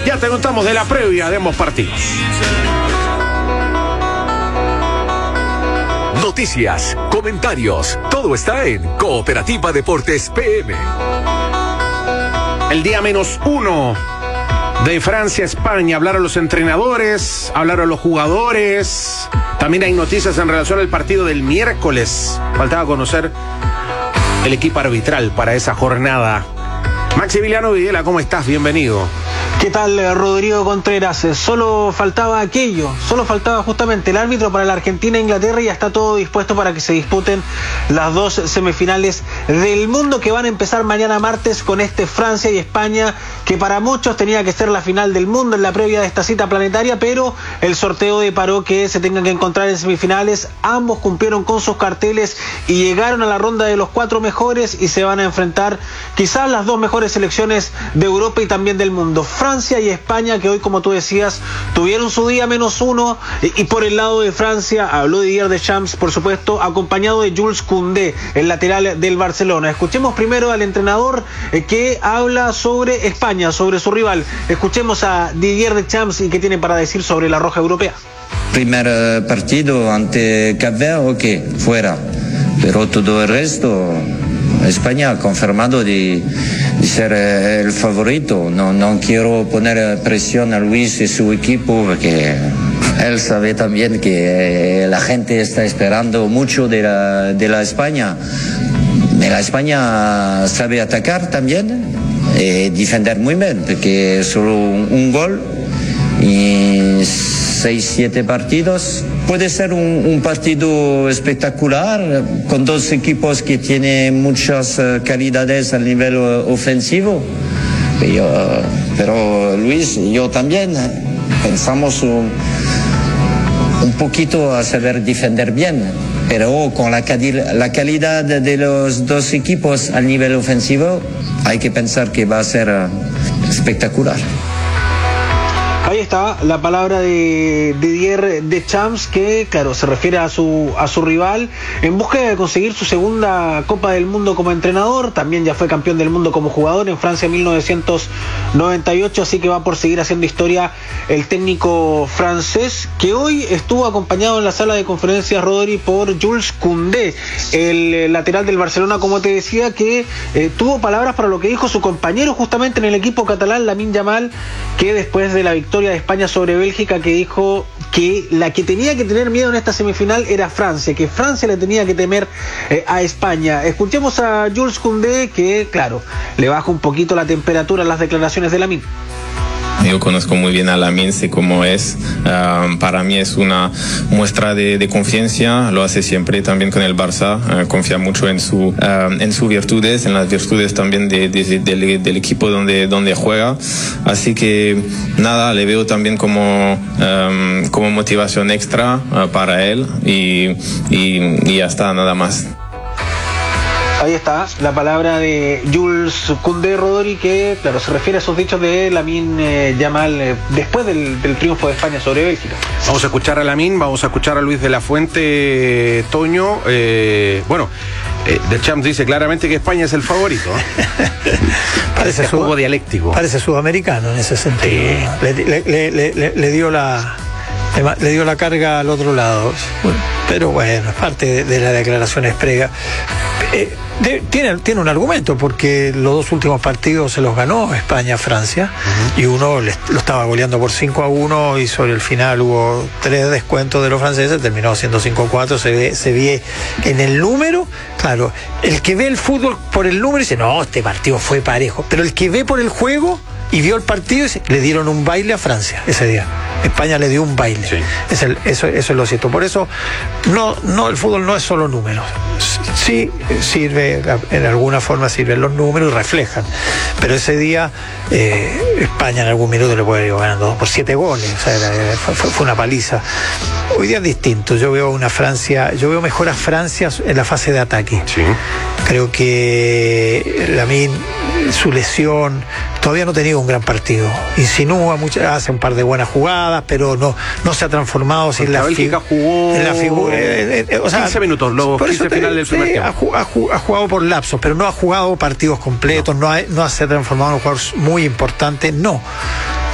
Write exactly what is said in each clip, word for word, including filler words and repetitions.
Ya te contamos de la previa de ambos partidos. Noticias, comentarios, todo está en Cooperativa Deportes P M. El día menos uno de Francia-España. Hablaron los entrenadores, hablaron los jugadores. También hay noticias en relación al partido del miércoles. Faltaba conocer el equipo arbitral para esa jornada. Maximiliano Videla, ¿cómo estás? Bienvenido. ¿Qué tal, Rodrigo Contreras? Solo faltaba aquello, solo faltaba justamente el árbitro para la Argentina e Inglaterra y ya está todo dispuesto para que se disputen las dos semifinales del mundo que van a empezar mañana martes con este Francia y España, que para muchos tenía que ser la final del mundo en la previa de esta cita planetaria, pero el sorteo deparó que se tengan que encontrar en semifinales. Ambos cumplieron con sus carteles y llegaron a la ronda de los cuatro mejores y se van a enfrentar quizás las dos mejores selecciones de Europa y también del mundo. Francia y España, que hoy, como tú decías, tuvieron su día menos uno, y, y por el lado de Francia habló Didier Deschamps, por supuesto, acompañado de Jules Koundé, el lateral del Barcelona. Escuchemos primero al entrenador eh, que habla sobre España, sobre su rival. Escuchemos a Didier Deschamps y qué tiene para decir sobre la roja europea. Primer uh, partido ante Cap Verde, ok, fuera, pero todo el resto España ha confirmado de, de ser eh, el favorito. No, no quiero poner presión a Luis y su equipo porque él sabe también que eh, la gente está esperando mucho de la, de la España. La España sabe atacar también y defender muy bien, porque solo un, un gol y seis, siete partidos. Puede ser un, un partido espectacular con dos equipos que tienen muchas uh, calidades a nivel uh, ofensivo. Pero, uh, pero Luis y yo también pensamos un, un poquito a saber defender bien, pero con la, la calidad de los dos equipos a nivel ofensivo hay que pensar que va a ser uh, espectacular. Ahí está la palabra de Didier Deschamps, que claro, se refiere a su a su rival en busca de conseguir su segunda Copa del Mundo como entrenador. También ya fue campeón del mundo como jugador en Francia en mil novecientos noventa y ocho, así que va por seguir haciendo historia el técnico francés, que hoy estuvo acompañado en la sala de conferencias, Rodri, por Jules Koundé, el lateral del Barcelona, como te decía, que eh, tuvo palabras para lo que dijo su compañero justamente en el equipo catalán, Lamine Yamal, que después de la victoria de España sobre Bélgica, que dijo que la que tenía que tener miedo en esta semifinal era Francia, que Francia le tenía que temer eh, a España. Escuchemos a Jules Koundé, que claro, le baja un poquito la temperatura a las declaraciones de Lamine. Yo conozco muy bien a Lamine, sé cómo es. Uh, para mí es una muestra de, de confianza. Lo hace siempre también con el Barça. Uh, confía mucho en su uh, en sus virtudes, en las virtudes también de, de, de, de, del equipo donde donde juega. Así que nada, le veo también como um, como motivación extra uh, para él y, y y ya está, nada más. Ahí está la palabra de Jules Koundé, Rodri, que claro, se refiere a esos dichos de Lamine eh, Yamal eh, después del, del triunfo de España sobre Bélgica. Vamos a escuchar a Lamine, vamos a escuchar a Luis de la Fuente, Toño. Eh, bueno, eh, Deschamps dice claramente que España es el favorito. Parece este juego dialéctico. Parece sudamericano en ese sentido. Sí. Le, le, le, le, le dio la le, le dio la carga al otro lado. Pero bueno, es parte de, de la declaración exprega. Eh, de, tiene, tiene un argumento, porque los dos últimos partidos se los ganó España-Francia, uh-huh. y uno le, lo estaba goleando por cinco a uno y sobre el final hubo tres descuentos de los franceses, terminó siendo cinco a cuatro. Se ve, se ve en el número, claro, el que ve el fútbol por el número dice, no, este partido fue parejo, pero el que ve por el juego y vio el partido, le dieron un baile a Francia ese día. España le dio un baile. Sí. Es el, eso, eso es lo cierto. Por eso, no, no, el fútbol no es solo números. Sí sirve, en alguna forma sirven los números y reflejan. Pero ese día, eh, España en algún minuto le puede ir ganando por siete goles. O sea, era, fue, fue una paliza. Hoy día es distinto. Yo veo una Francia, yo veo mejor a Francia en la fase de ataque. Sí. Creo que Lamine, su lesión, todavía no ha tenido un gran partido. Insinúa mucho, hace un par de buenas jugadas, pero no, no se ha transformado. Si en la Bélgica figu- jugó en la figu- eh, eh, o sea, quince minutos, los quince te, final del primer sí, tiempo. Ha jugado, ha jugado por lapsos, pero no ha jugado partidos completos, no, no, ha, no se ha transformado en un jugador muy importante, no.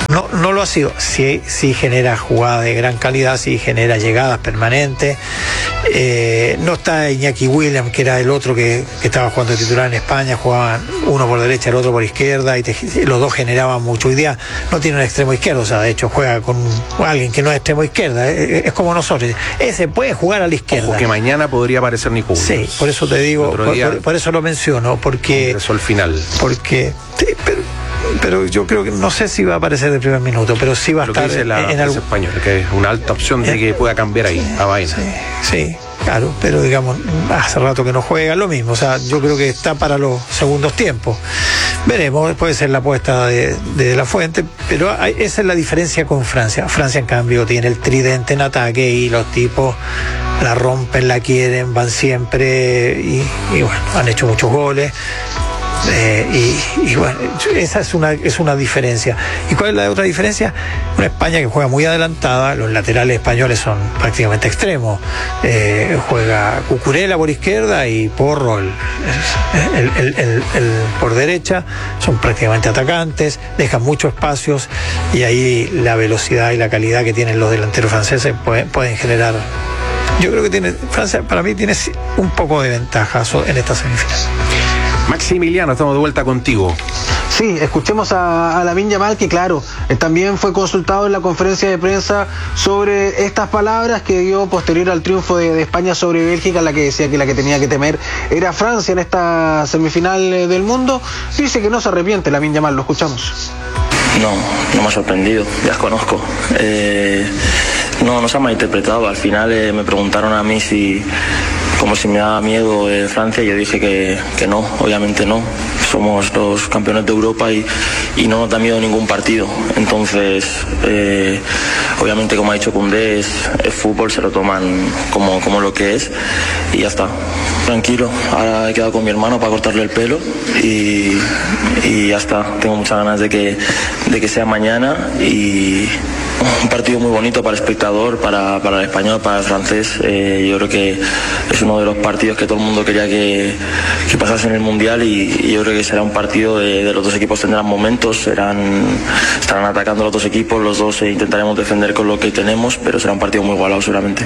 no, no lo ha sido. Sí, sí genera jugadas de gran calidad, sí genera llegadas permanentes. Eh, no está Iñaki Williams, que era el otro que, que estaba jugando de titular en España, jugaban uno por derecha, el otro por izquierda, y te, los dos generaban mucho. Hoy día no tiene un extremo izquierdo, o sea, de hecho juega con alguien que no es extremo izquierda, es, es como nosotros. Ese puede jugar a la izquierda. Ojo que mañana podría aparecer Nico Williams. Sí, por eso te digo, por, por, por eso lo menciono, porque... Eso al final. Porque... Sí, pero, pero yo creo que no sé si va a aparecer de primer minuto, pero sí va a lo estar que dice la en algún español, que es una alta opción de que pueda cambiar ahí a Baena. Sí, sí, claro, pero digamos, hace rato que no juega, lo mismo, o sea, yo creo que está para los segundos tiempos. Veremos, puede ser la apuesta de, de, de la Fuente, pero hay, esa es la diferencia con Francia. Francia, en cambio, tiene el tridente en ataque y los tipos la rompen, la quieren, van siempre y, y bueno, han hecho muchos goles. Eh, y, y bueno, esa es una, es una diferencia. ¿Y cuál es la otra diferencia? Una España que juega muy adelantada, los laterales españoles son prácticamente extremos. Eh, juega Cucurella por izquierda y Porro el, el, el, el, el por derecha, son prácticamente atacantes, dejan muchos espacios y ahí la velocidad y la calidad que tienen los delanteros franceses pueden, pueden generar. Yo creo que tiene Francia, para mí tiene un poco de ventaja en esta semifinal. Maximiliano, estamos de vuelta contigo. Sí, escuchemos a, a Lamine Yamal, que claro, eh, también fue consultado en la conferencia de prensa sobre estas palabras que dio posterior al triunfo de, de España sobre Bélgica, la que decía que la que tenía que temer era Francia en esta semifinal eh, del mundo. Dice que no se arrepiente Lamine Yamal, lo escuchamos. No, no me ha sorprendido, ya os conozco. Eh, no, no se ha malinterpretado. Al final eh, me preguntaron a mí si, como si me daba miedo eh, Francia, y yo dije que, que no, obviamente no. Somos los campeones de Europa y, y no nos da miedo ningún partido. Entonces, eh, obviamente, como ha dicho Koundé, es, es fútbol, se lo toman como, como lo que es y ya está. Tranquilo, ahora he quedado con mi hermano para cortarle el pelo y, y ya está. Tengo muchas ganas de que, de que sea mañana y un partido muy bonito para el espectador, para, para el español, para el francés. Eh, yo creo que es uno de los partidos que todo el mundo quería que, que pasase en el Mundial y, y yo creo que será un partido de, de los dos equipos tendrán momentos, serán, estarán atacando los dos equipos, los dos eh, intentaremos defender con lo que tenemos, pero será un partido muy igualado seguramente.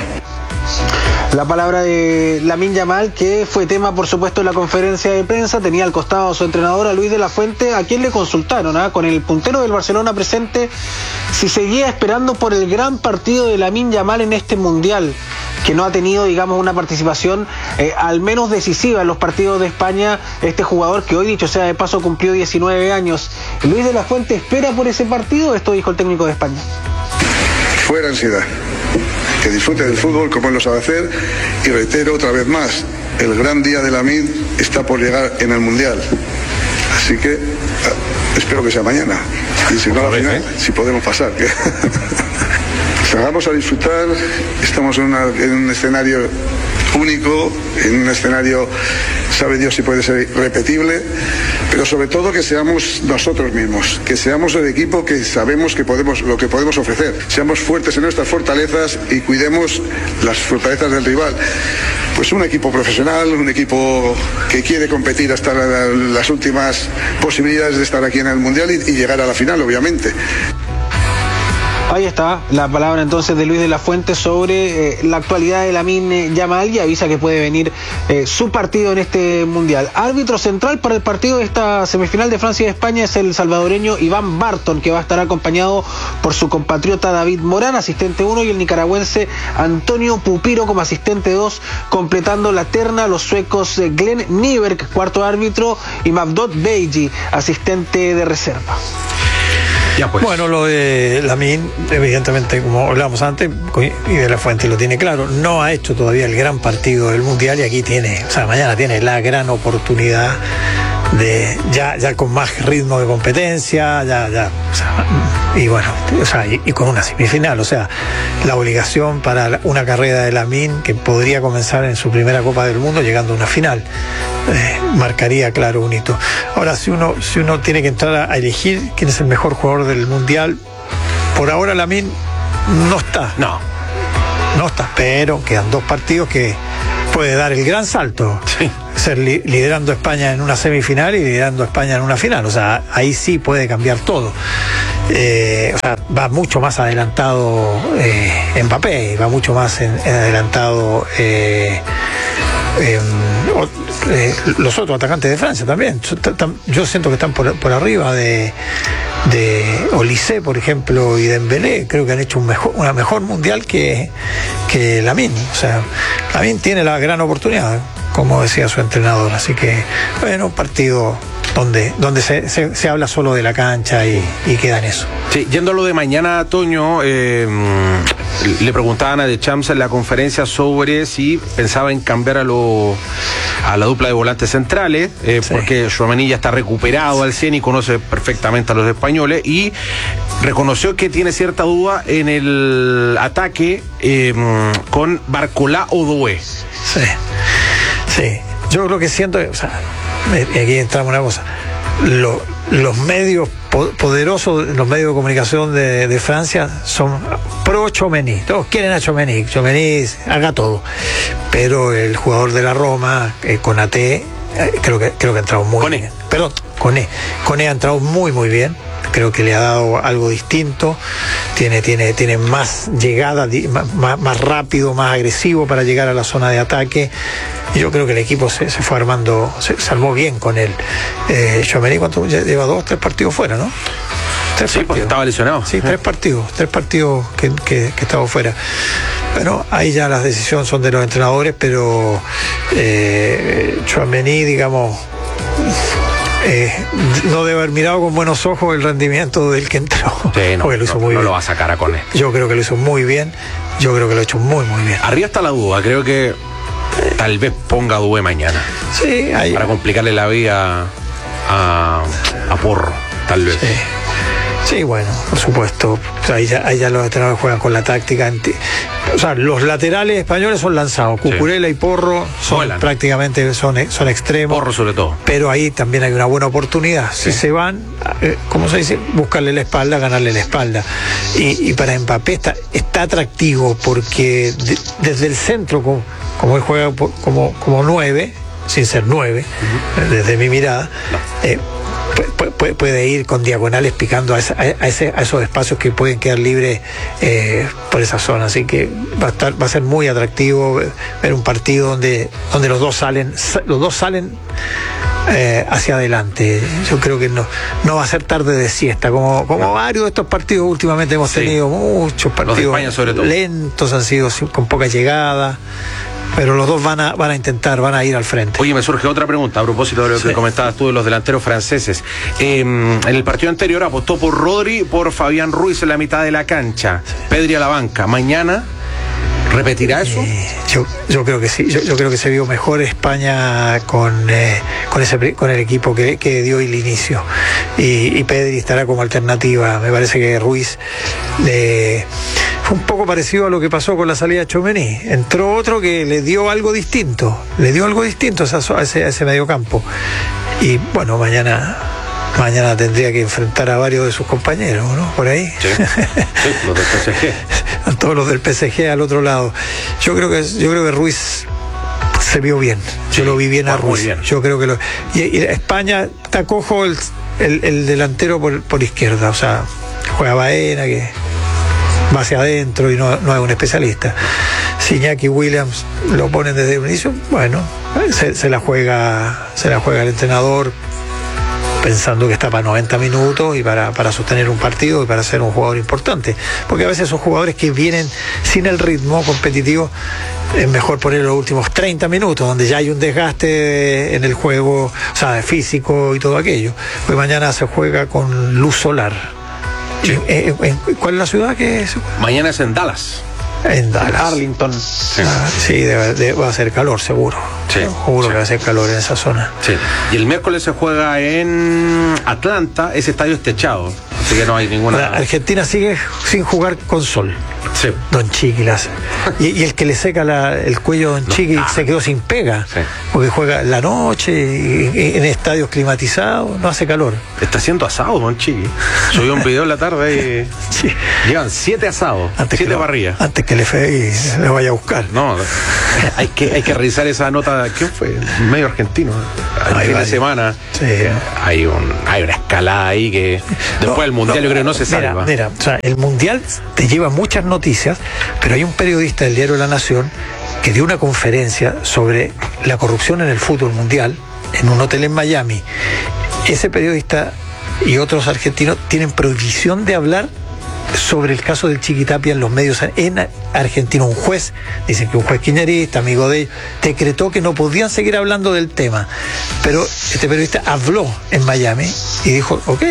La palabra de Lamine Yamal, que fue tema, por supuesto, en la conferencia de prensa. Tenía al costado a su entrenador, a Luis de la Fuente, a quien le consultaron, ¿eh? con el puntero del Barcelona presente, si seguía esperando por el gran partido de Lamine Yamal en este Mundial, que no ha tenido, digamos, una participación eh, al menos decisiva en los partidos de España. Este jugador, que hoy, dicho sea de paso, cumplió diecinueve años. Luis de la Fuente espera por ese partido. Esto dijo el técnico de España. Fuera ansiedad, que disfrute del fútbol como él lo sabe hacer, y reitero otra vez más, el gran día de Lamine está por llegar en el Mundial, así que espero que sea mañana, y si no, a la final, ¿eh? si podemos pasar. Salgamos a disfrutar, estamos en, una, en un escenario único, en un escenario, sabe Dios si puede ser repetible, pero sobre todo que seamos nosotros mismos, que seamos el equipo que sabemos que podemos, lo que podemos ofrecer, seamos fuertes en nuestras fortalezas y cuidemos las fortalezas del rival. Pues un equipo profesional, un equipo que quiere competir hasta la, las últimas posibilidades de estar aquí en el Mundial y, y llegar a la final, obviamente. Ahí está la palabra entonces de Luis de la Fuente sobre eh, la actualidad de Lamine Yamal, y avisa que puede venir eh, su partido en este Mundial. Árbitro central para el partido de esta semifinal de Francia y España es el salvadoreño Iván Barton, que va a estar acompañado por su compatriota David Morán, asistente uno, y el nicaragüense Antonio Pupiro como asistente dos, completando la terna los suecos eh, Glenn Nyberg, cuarto árbitro, y Mavdot Beji, asistente de reserva. Ya pues. Bueno, lo de Lamine, evidentemente, como hablábamos antes, y de la Fuente lo tiene claro, no ha hecho todavía el gran partido del Mundial, y aquí tiene, o sea, mañana tiene la gran oportunidad de ya ya con más ritmo de competencia, ya ya o sea, y bueno, o sea, y, y con una semifinal, o sea, la obligación para una carrera de Lamine que podría comenzar en su primera Copa del Mundo llegando a una final. Eh, marcaría, claro, un hito. Ahora, si uno si uno tiene que entrar a, a elegir quién es el mejor jugador del Mundial, por ahora Lamine no está. No. No está, pero quedan dos partidos que puede dar el gran salto. Sí. Ser li- liderando a España en una semifinal y liderando a España en una final. O sea, ahí sí puede cambiar todo. Eh, o sea, va mucho más adelantado eh, Mbappé, va mucho más en, en adelantado eh, eh, o, eh, los otros atacantes de Francia también. Yo, tam, yo siento que están por, por arriba de, de Olise, por ejemplo, y Dembélé. Creo que han hecho un mejor, una mejor mundial que, que Lamine. O sea, Lamine tiene la gran oportunidad, como decía su entrenador. Así que, bueno, un partido donde, donde se, se, se habla solo de la cancha y, y queda en eso. Sí, yendo a lo de mañana, Toño, eh, le preguntaban a Deschamps en la conferencia sobre si pensaba en cambiar a lo a la dupla de volantes centrales, eh, sí. porque Tchouaméni ya está recuperado al cien y conoce perfectamente a los españoles, y reconoció que tiene cierta duda en el ataque eh, con Barcola o Doué. Sí, sí, yo creo que siento, o sea, aquí entramos una cosa, Lo, los medios poderosos, los medios de comunicación de, de Francia son pro Tchouaméni, todos quieren a Tchouaméni, Tchouaméni haga todo, pero el jugador de la Roma, eh, Konaté, eh, creo que creo que ha entrado muy Koné. bien, perdón, Koné, Koné ha entrado muy muy bien. Creo que le ha dado algo distinto, tiene, tiene, tiene más llegada, más, más rápido, más agresivo para llegar a la zona de ataque. Y yo creo que el equipo se, se fue armando, se, se armó bien con él. Eh, Tchouaméni, ¿cuánto lleva? Dos, tres partidos fuera, ¿no? Tres sí, partidos. porque estaba lesionado. Sí, tres partidos, tres partidos que, que, que estaba fuera. Bueno, ahí ya las decisiones son de los entrenadores, pero eh, Tchouaméni, digamos, Eh, no debe haber mirado con buenos ojos el rendimiento del que entró. Sí, no, porque lo hizo no, muy no bien. lo va a sacar a Koné. Yo creo que lo hizo muy bien. Yo creo que lo ha hecho muy, muy bien. Arriba está la duda. Creo que tal vez ponga a Doué mañana. Sí, ahí. Para complicarle la vida a, a Porro, tal vez. Sí. Sí, bueno, por supuesto. O sea, ahí, ya, ahí ya los entrenadores juegan con la táctica. O sea, los laterales españoles son lanzados. Cucurella sí. y Porro son Vuelan. prácticamente son, son extremos. Porro sobre todo. Pero ahí también hay una buena oportunidad. Sí. Si se van, eh, ¿cómo se dice? Buscarle la espalda, ganarle la espalda. Y, y para Mbappé está, está atractivo porque de, desde el centro, como, como él juega como, como nueve, sin ser nueve, uh-huh. desde mi mirada, no. eh, Puede, puede ir con diagonales picando a, esa, a, ese, a esos espacios que pueden quedar libres eh, por esa zona, así que va a estar, va a ser muy atractivo ver un partido donde, donde los dos salen, los dos salen eh, hacia adelante. Yo creo que no, no va a ser tarde de siesta, como, como no. varios de estos partidos últimamente hemos sí. tenido muchos partidos España, sobre todo. lentos, han sido con poca llegada. Pero los dos van a, van a intentar, van a ir al frente. Oye, me surge otra pregunta a propósito de lo que sí. comentabas tú de los delanteros franceses. Eh, en el partido anterior apostó por Rodri, por Fabián Ruiz en la mitad de la cancha, sí. Pedri a la banca. ¿Mañana repetirá eso? Eh, yo, yo creo que sí. Yo, yo creo que se vio mejor España con, eh, con, ese, con el equipo que, que dio el inicio. Y, y Pedri estará como alternativa. Me parece que Ruiz... Eh, un poco parecido a lo que pasó con la salida de Tchouaméni. Entró otro que le dio algo distinto, le dio algo distinto a, esa, a ese, a ese mediocampo. Y bueno, mañana mañana tendría que enfrentar a varios de sus compañeros, ¿no? Por ahí. Sí, sí, los del P S G. A todos los del P S G al otro lado. Yo creo que, yo creo que Ruiz se vio bien. Yo sí, lo vi bien a Ruiz. Bien. Yo creo que lo. Y, y España está cojo el, el, el delantero por, por izquierda, o sea, juega Baena, que va hacia adentro y no, no es un especialista. Si Iñaki Williams lo ponen desde un inicio, bueno, se, se la juega se la juega el entrenador pensando que está para noventa minutos y para, para sostener un partido y para ser un jugador importante, porque a veces son jugadores que vienen sin el ritmo competitivo. Es mejor poner los últimos treinta minutos donde ya hay un desgaste en el juego, o sea, físico y todo aquello. Pues mañana se juega con luz solar. Sí. ¿En, en, ¿Cuál es la ciudad que es? Mañana es en Dallas. En Dallas. Arlington. Sí, ah, sí debe, debe, va a ser calor, seguro. Sí. Seguro sí. que va a ser calor en esa zona. Sí. Y el miércoles se juega en Atlanta. Ese estadio es techado, así que no hay ninguna. La Argentina sigue sin jugar con sol. Sí. Don Chiqui las... y, y el que le seca la, el cuello a Don no, Chiqui ah. se quedó sin pega, sí. porque juega la noche y, y en estadios climatizados, no hace calor. Está haciendo asado Don Chiqui. Subió un video en la tarde y sí. llevan siete asados, antes siete parrillas. Antes que le fe y le vaya a buscar. No, hay que, hay que revisar esa nota. ¿Quién fue? Medio argentino. El fin de semana sí. hay, un, hay una escalada ahí que después no. del mundial no, yo creo que no se mira, salva. Mira, o sea, el mundial te lleva muchas noticias, pero hay un periodista del diario La Nación que dio una conferencia sobre la corrupción en el fútbol mundial en un hotel en Miami. Ese periodista y otros argentinos tienen prohibición de hablar sobre el caso del Chiquitapia en los medios en Argentina. Un juez, dicen que un juez kirchnerista, amigo de ellos, decretó que no podían seguir hablando del tema, pero este periodista habló en Miami y dijo, ok,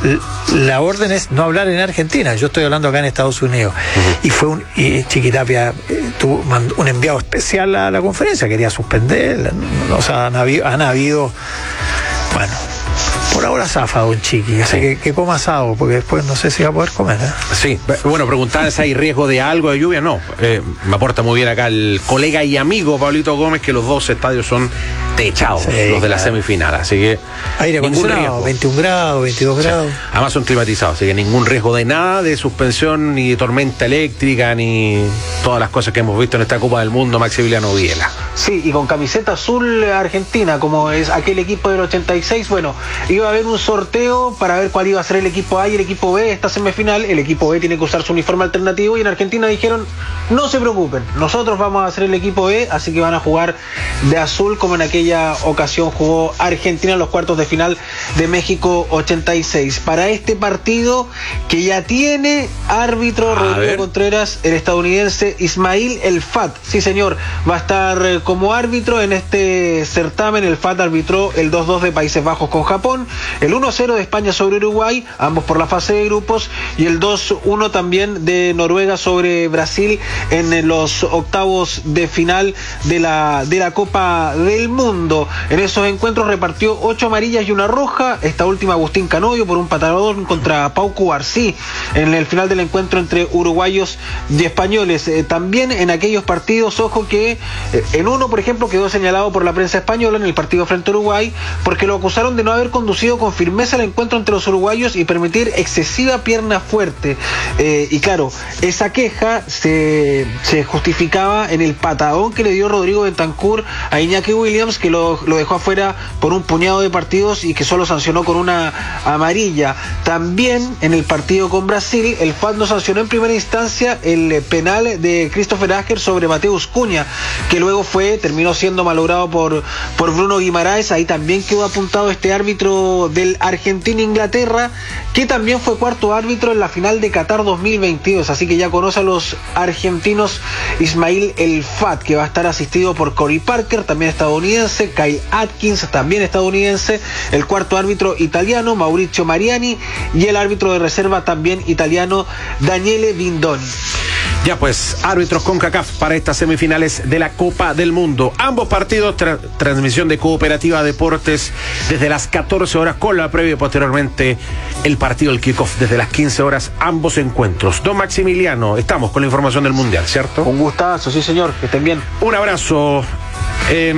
la orden es no hablar en Argentina, yo estoy hablando acá en Estados Unidos. Uh-huh. Y fue un y Chiquitapia eh, tuvo un enviado especial a la conferencia, quería suspenderla, o sea, han habido, han habido bueno, por ahora zafa Don Chiqui, así sí. que, que coma asado, porque después no sé si va a poder comer, ¿eh? Sí, bueno, preguntar si hay riesgo de algo de lluvia, no. Eh, me aporta muy bien acá el colega y amigo Pablito Gómez que los dos estadios son techados, sí, los de la claro. semifinal, así que aire acondicionado, veintiún grados, veintidós sí. grados. Además son climatizados, así que ningún riesgo de nada, de suspensión, ni de tormenta eléctrica, ni todas las cosas que hemos visto en esta Copa del Mundo, Maximiliano Viela. Sí, y con camiseta azul argentina, como es aquel equipo del ochenta y seis, bueno, iba a haber un sorteo para ver cuál iba a ser el equipo A y el equipo B esta semifinal. El equipo B tiene que usar su uniforme alternativo y en Argentina dijeron, no se preocupen, nosotros vamos a hacer el equipo B, así que van a jugar de azul como en aquella ocasión jugó Argentina en los cuartos de final de México ochenta y seis. Para este partido que ya tiene árbitro Rodrigo Contreras, el estadounidense Ismail El Fat, sí señor, va a estar como árbitro en este certamen. El Fat arbitró el dos dos de Países Bajos con Japón, el uno cero de España sobre Uruguay, ambos por la fase de grupos, y el dos uno también de Noruega sobre Brasil en los octavos de final de la, de la Copa del Mundo. En esos encuentros repartió ocho amarillas y una roja, esta última Agustín Canoyo por un patadón contra Pau Cubarsí en el final del encuentro entre uruguayos y españoles. Eh, también en aquellos partidos, ojo que eh, en uno, por ejemplo, quedó señalado por la prensa española en el partido frente a Uruguay porque lo acusaron de no haber conducido con firmeza el encuentro entre los uruguayos y permitir excesiva pierna fuerte. Eh, y claro, esa queja se, se justificaba en el patadón que le dio Rodrigo Bentancur a Iñaki Williams, que lo, lo dejó afuera por un puñado de partidos y que solo sancionó con una amarilla. También en el partido con Brasil, el F A D no sancionó en primera instancia el penal de Christopher Asker sobre Mateus Cunha, que luego fue, terminó siendo malogrado por, por Bruno Guimaraes. Ahí también quedó apuntado este árbitro del Argentina-Inglaterra, que también fue cuarto árbitro en la final de Qatar dos mil veintidós, así que ya conoce a los argentinos Ismail El Fat, que va a estar asistido por Cory Parker, también estadounidense, Kyle Atkins, también estadounidense, el cuarto árbitro italiano, Maurizio Mariani, y el árbitro de reserva también italiano, Daniele Bindoni. Ya pues, árbitros CONCACAF para estas semifinales de la Copa del Mundo. Ambos partidos, tra- transmisión de Cooperativa Deportes desde las catorce horas con la previa y posteriormente el partido, el kickoff desde las quince horas, ambos encuentros. Don Maximiliano, estamos con la información del Mundial, ¿cierto? Un gustazo, sí señor, que estén bien. Un abrazo. Eh,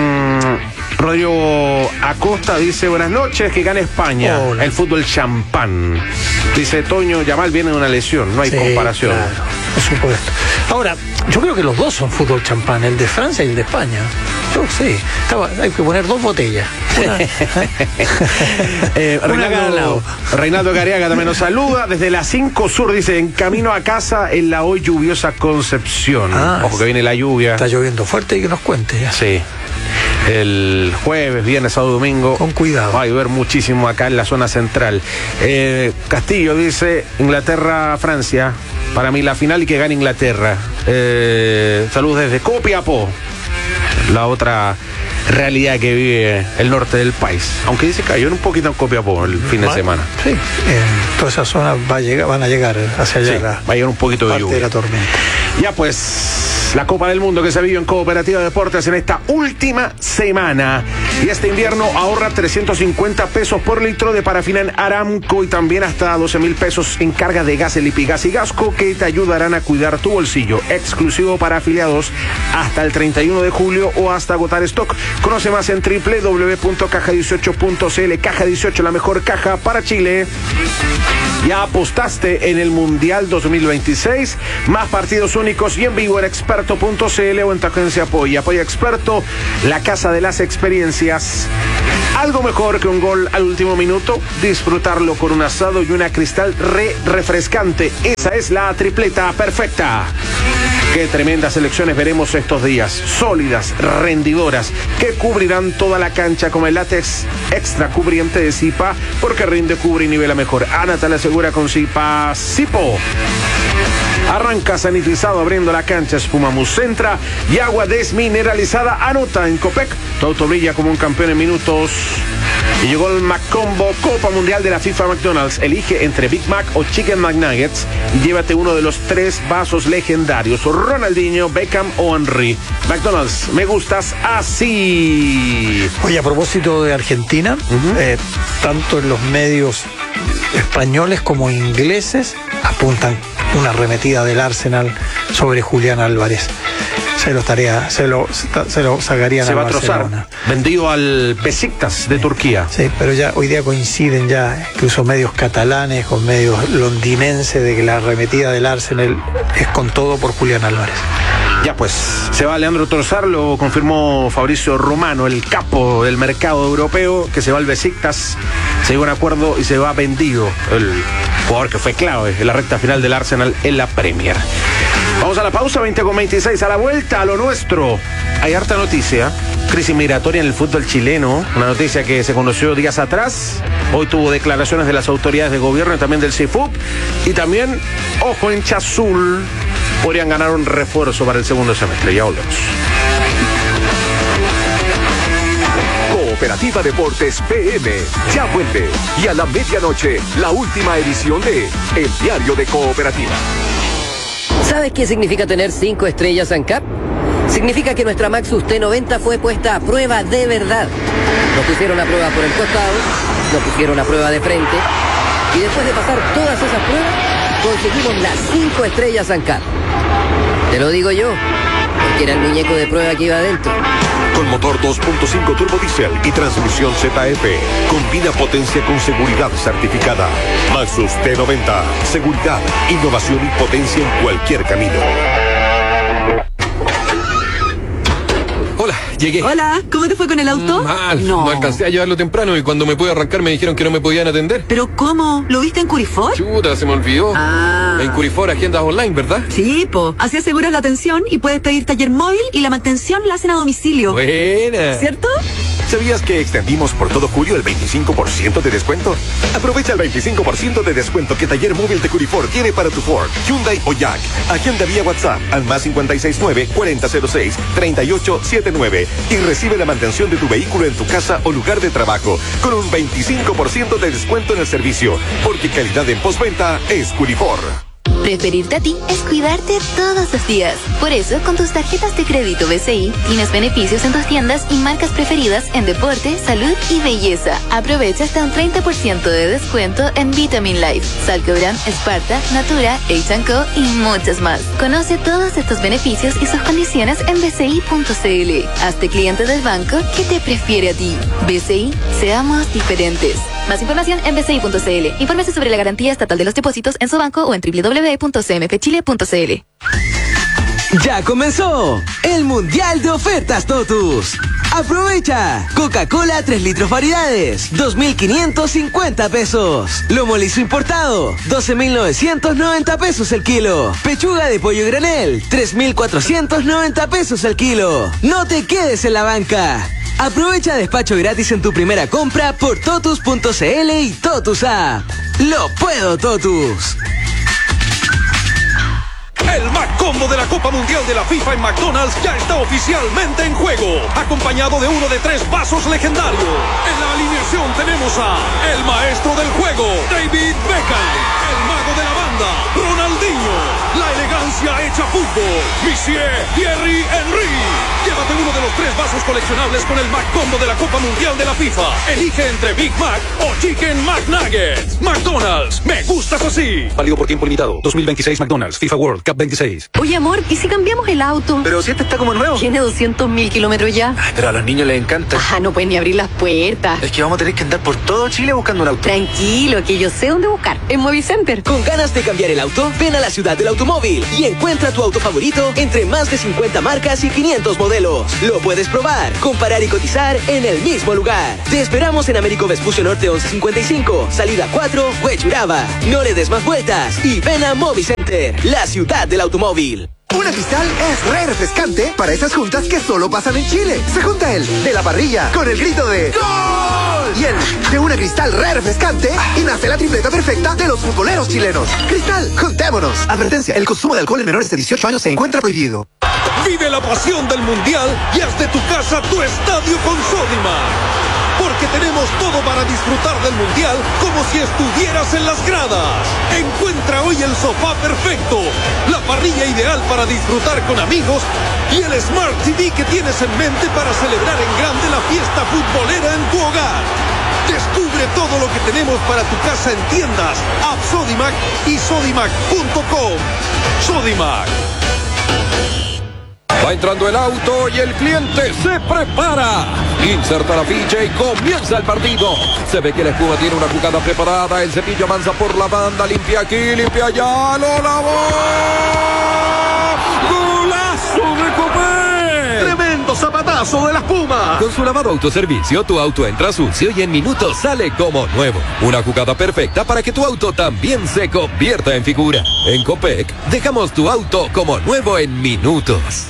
Rodrigo Acosta dice, buenas noches, que gane España. Hola. El fútbol champán. Dice Toño, Yamal viene de una lesión, no hay sí, comparación. Claro, por supuesto. Ahora, yo creo que los dos son fútbol champán, el de Francia y el de España. Yo sí, estaba, hay que poner dos botellas. Una, eh, Reinaldo, Reinaldo Gariaga también nos saluda. Desde las cinco Sur, dice, en camino a casa en la hoy lluviosa Concepción. Ah, ojo que viene la lluvia. Está lloviendo fuerte y que nos cuente ya. Sí. El jueves, viernes, sábado, domingo. Con cuidado. Va a llover muchísimo acá en la zona central. Eh, Castillo dice, Inglaterra, Francia. Para mí la final y que gane Inglaterra. Eh, saludos desde Copiapó. La otra realidad que vive el norte del país. Aunque dice que cayó un poquito en Copiapó el fin de semana. Sí, en toda esa zona va a llegar, van a llegar hacia allá. Sí, la, va a llegar un poquito de lluvia. De la tormenta. Ya pues, la Copa del Mundo que se vive en Cooperativa Deportes en esta última semana. Y este invierno ahorra trescientos cincuenta pesos por litro de parafina en Aramco y también hasta doce mil pesos en carga de gas, Lipigas y Gasco, que te ayudarán a cuidar tu bolsillo. Exclusivo para afiliados hasta el treinta y uno de julio o hasta agotar stock. Conoce más en doble u doble u doble u punto caja dieciocho punto c l. Caja dieciocho, la mejor caja para Chile. ¿Ya apostaste en el Mundial dos mil veintiséis? Más partidos únicos y en vivo en experto punto c l o en tu agencia Apoya. Apoya Experto, la casa de las experiencias. Algo mejor que un gol al último minuto, disfrutarlo con un asado y una cristal re refrescante. Esa es la tripleta perfecta. Qué tremendas elecciones veremos estos días, sólidas, rendidoras, que cubrirán toda la cancha con el látex extra cubriente de Zipa, porque rinde, cubre y nivela mejor. Ana te la asegura con Zipa Zipo. Arranca sanitizado abriendo la cancha, espuma Mucentra y agua desmineralizada. Anota en Copec, tu auto brilla como un campeón en minutos. Y llegó el McCombo, Copa Mundial de la FIFA McDonald's. Elige entre Big Mac o Chicken McNuggets y llévate uno de los tres vasos legendarios: Ronaldinho, Beckham o Henry. McDonald's, me gustas así. Oye, a propósito de Argentina, uh-huh. eh, tanto en los medios españoles como ingleses apuntan una arremetida del Arsenal sobre Julián Álvarez. Se lo estaría, se lo, se lo sacarían. Se a va a Barcelona. trozar. Vendido al Besiktas de sí. Turquía. Sí, pero ya hoy día coinciden ya incluso medios catalanes con medios londinenses de que la arremetida del Arsenal es con todo por Julián Álvarez. Ya pues, se va Leandro Trossard, lo confirmó Fabrizio Romano, el capo del mercado europeo, que se va al Besiktas, se llegó a un acuerdo y se va vendido, el jugador que fue clave en la recta final del Arsenal en la Premier. Vamos a la pausa, veinte con veintiséis, a la vuelta a lo nuestro. Hay harta noticia, crisis migratoria en el fútbol chileno, una noticia que se conoció días atrás, hoy tuvo declaraciones de las autoridades de gobierno y también del C I F U P, y también, ojo, hincha azul, podrían ganar un refuerzo para el segundo semestre. Ya volvemos. Cooperativa Deportes P M ya vuelve, y a la medianoche la última edición de El Diario de Cooperativa. ¿Sabes qué significa tener cinco estrellas ANCAP? Significa que nuestra Maxus T noventa fue puesta a prueba de verdad. Nos pusieron a prueba por el costado, nos pusieron a prueba de frente, y después de pasar todas esas pruebas, conseguimos las cinco estrellas ANCAP. Te lo digo yo, porque era el muñeco de prueba que iba adentro. Con motor dos punto cinco turbo diésel y transmisión Z F. Combina potencia con seguridad certificada. Maxus T noventa. Seguridad, innovación y potencia en cualquier camino. Hola, llegué. Hola, ¿cómo te fue con el auto? Mal, no. no alcancé a llevarlo temprano y cuando me pude arrancar me dijeron que no me podían atender. ¿Pero cómo? ¿Lo viste en Curifor? Chuta, se me olvidó. Ah. En Curifor agendas online, ¿verdad? Sí, po. Así aseguras la atención y puedes pedir taller móvil y la mantención la hacen a domicilio. Buena. ¿Cierto? ¿Sabías que extendimos por todo julio el veinticinco por ciento de descuento? Aprovecha el veinticinco por ciento de descuento que Taller Móvil de Curifor tiene para tu Ford, Hyundai o Jack. Agenda vía WhatsApp al más cinco seis nueve, cuarenta cero seis, treinta y ocho setenta y nueve y recibe la mantención de tu vehículo en tu casa o lugar de trabajo con un veinticinco por ciento de descuento en el servicio, porque calidad en postventa es Curifor. Preferirte a ti es cuidarte todos los días. Por eso, con tus tarjetas de crédito B C I, tienes beneficios en tus tiendas y marcas preferidas en deporte, salud y belleza. Aprovecha hasta un treinta por ciento de descuento en Vitamin Life, Salcobran, Sparta, Natura, H and Co y muchas más. Conoce todos estos beneficios y sus condiciones en b c i punto c l. Hazte cliente del banco que te prefiere a ti. B C I, seamos diferentes. Más información en b c i punto c l. Infórmese sobre la garantía estatal de los depósitos en su banco o en w w w punto c m f chile punto c l. Ya comenzó el Mundial de Ofertas Totus. Aprovecha. Coca-Cola tres litros variedades, dos mil quinientos cincuenta pesos. Lomo liso importado, doce mil novecientos noventa pesos el kilo. Pechuga de pollo granel, tres mil cuatrocientos noventa pesos el kilo. No te quedes en la banca. Aprovecha despacho gratis en tu primera compra por totus punto c l y Totus App. ¡Lo puedo, Totus! El McCombo de la Copa Mundial de la FIFA en McDonald's ya está oficialmente en juego, acompañado de uno de tres vasos legendarios. En la alineación tenemos a el maestro del juego, David Beckham, el mago de la banda, Ronaldinho, la elegancia Aprovecha fútbol. Monsieur Thierry Henry. Llévate uno de los tres vasos coleccionables con el McCombo de la Copa Mundial de la FIFA. Elige entre Big Mac o Chicken McNuggets. McDonald's, me gustas así. Válido por tiempo limitado. dos mil veintiséis McDonald's, FIFA World Cup veintiséis. Oye, amor, ¿y si cambiamos el auto? Pero si este está como nuevo. Tiene doscientos mil kilómetros ya. Ay, pero a los niños les encanta. Ah, no pueden ni abrir las puertas. Es que vamos a tener que andar por todo Chile buscando un auto. Tranquilo, que yo sé dónde buscar. En Movicenter. ¿Con ganas de cambiar el auto? Ven a la ciudad del automóvil y encuentra tu auto favorito entre más de cincuenta marcas y quinientos modelos. Lo puedes probar, comparar y cotizar en el mismo lugar. Te esperamos en Américo Vespucio Norte once cincuenta y cinco, salida cuatro, Huechuraba. No le des más vueltas y ven a Movicenter, la ciudad del automóvil. Una Cristal es re refrescante para esas juntas que solo pasan en Chile. Se junta el de la parrilla con el grito de ¡Gol! Y el de una Cristal re refrescante y nace la tripleta perfecta de los futboleros chilenos. Cristal, juntémonos. Advertencia, el consumo de alcohol en menores de dieciocho años se encuentra prohibido. Vive la pasión del Mundial y haz de tu casa tu estadio con Sodimac. Porque tenemos todo para disfrutar del Mundial como si estuvieras en las gradas. Encuentra hoy el sofá perfecto, la parrilla ideal para disfrutar con amigos y el Smart T V que tienes en mente para celebrar en grande la fiesta futbolera en tu hogar. Descubre todo lo que tenemos para tu casa en tiendas, App Sodimac y sodimac punto com. Sodimac. Va entrando el auto y el cliente se prepara. Inserta la ficha y comienza el partido. Se ve que la espuma tiene una jugada preparada. El cepillo avanza por la banda. Limpia aquí, limpia allá. ¡Lo lavó! ¡Golazo de Copé! ¡Tremendo zapatazo de la espuma! Con su lavado autoservicio, tu auto entra sucio y en minutos sale como nuevo. Una jugada perfecta para que tu auto también se convierta en figura. En Copec, dejamos tu auto como nuevo en minutos.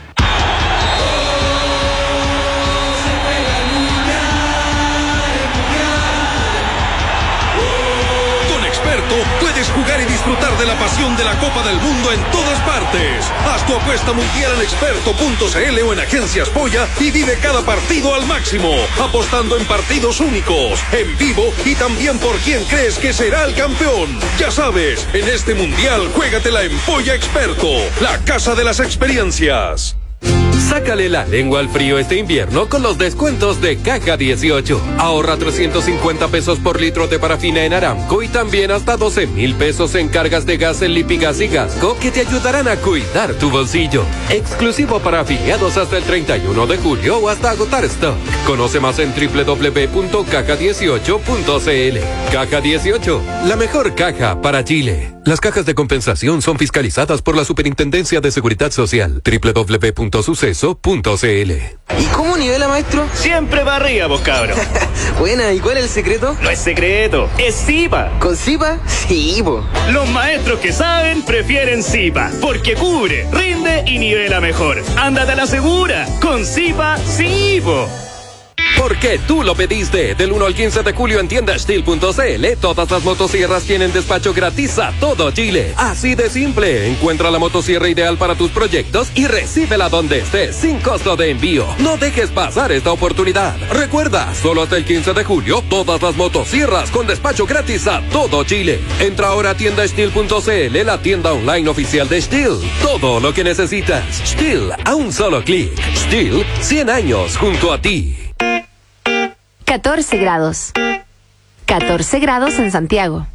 Puedes jugar y disfrutar de la pasión de la Copa del Mundo en todas partes. Haz tu apuesta mundial en experto punto c l o en Agencias Polla y vive cada partido al máximo, apostando en partidos únicos, en vivo y también por quién crees que será el campeón. Ya sabes, en este mundial juégatela en Polla Experto, la casa de las experiencias. Sácale la lengua al frío este invierno con los descuentos de Caja dieciocho. Ahorra trescientos cincuenta pesos por litro de parafina en Aramco y también hasta doce mil pesos en cargas de gas en Lipigas y Gasco que te ayudarán a cuidar tu bolsillo. Exclusivo para afiliados hasta el treinta y uno de julio o hasta agotar stock. Conoce más en doble u doble u doble u punto caja dieciocho punto c l. Caja dieciocho, la mejor caja para Chile. Las cajas de compensación son fiscalizadas por la Superintendencia de Seguridad Social. doble u doble u doble u punto suceso punto c l. ¿Y cómo nivela, maestro? Siempre para arriba, vos cabros. Buena, ¿y cuál es el secreto? No es secreto, es Zipa. ¿Con Zipa? Sí, po. Los maestros que saben prefieren Zipa, porque cubre, rinde y nivela mejor. Ándate a la segura, con Zipa, sí, po. Porque tú lo pediste. Del uno al quince de julio en tienda steel punto c l, todas las motosierras tienen despacho gratis a todo Chile. Así de simple. Encuentra la motosierra ideal para tus proyectos y recíbela donde estés, sin costo de envío. No dejes pasar esta oportunidad. Recuerda, solo hasta el quince de julio, todas las motosierras con despacho gratis a todo Chile. Entra ahora a tienda steel punto c l, la tienda online oficial de Steel. Todo lo que necesitas. Steel, a un solo clic. Steel, cien años junto a ti. catorce grados. catorce grados en Santiago.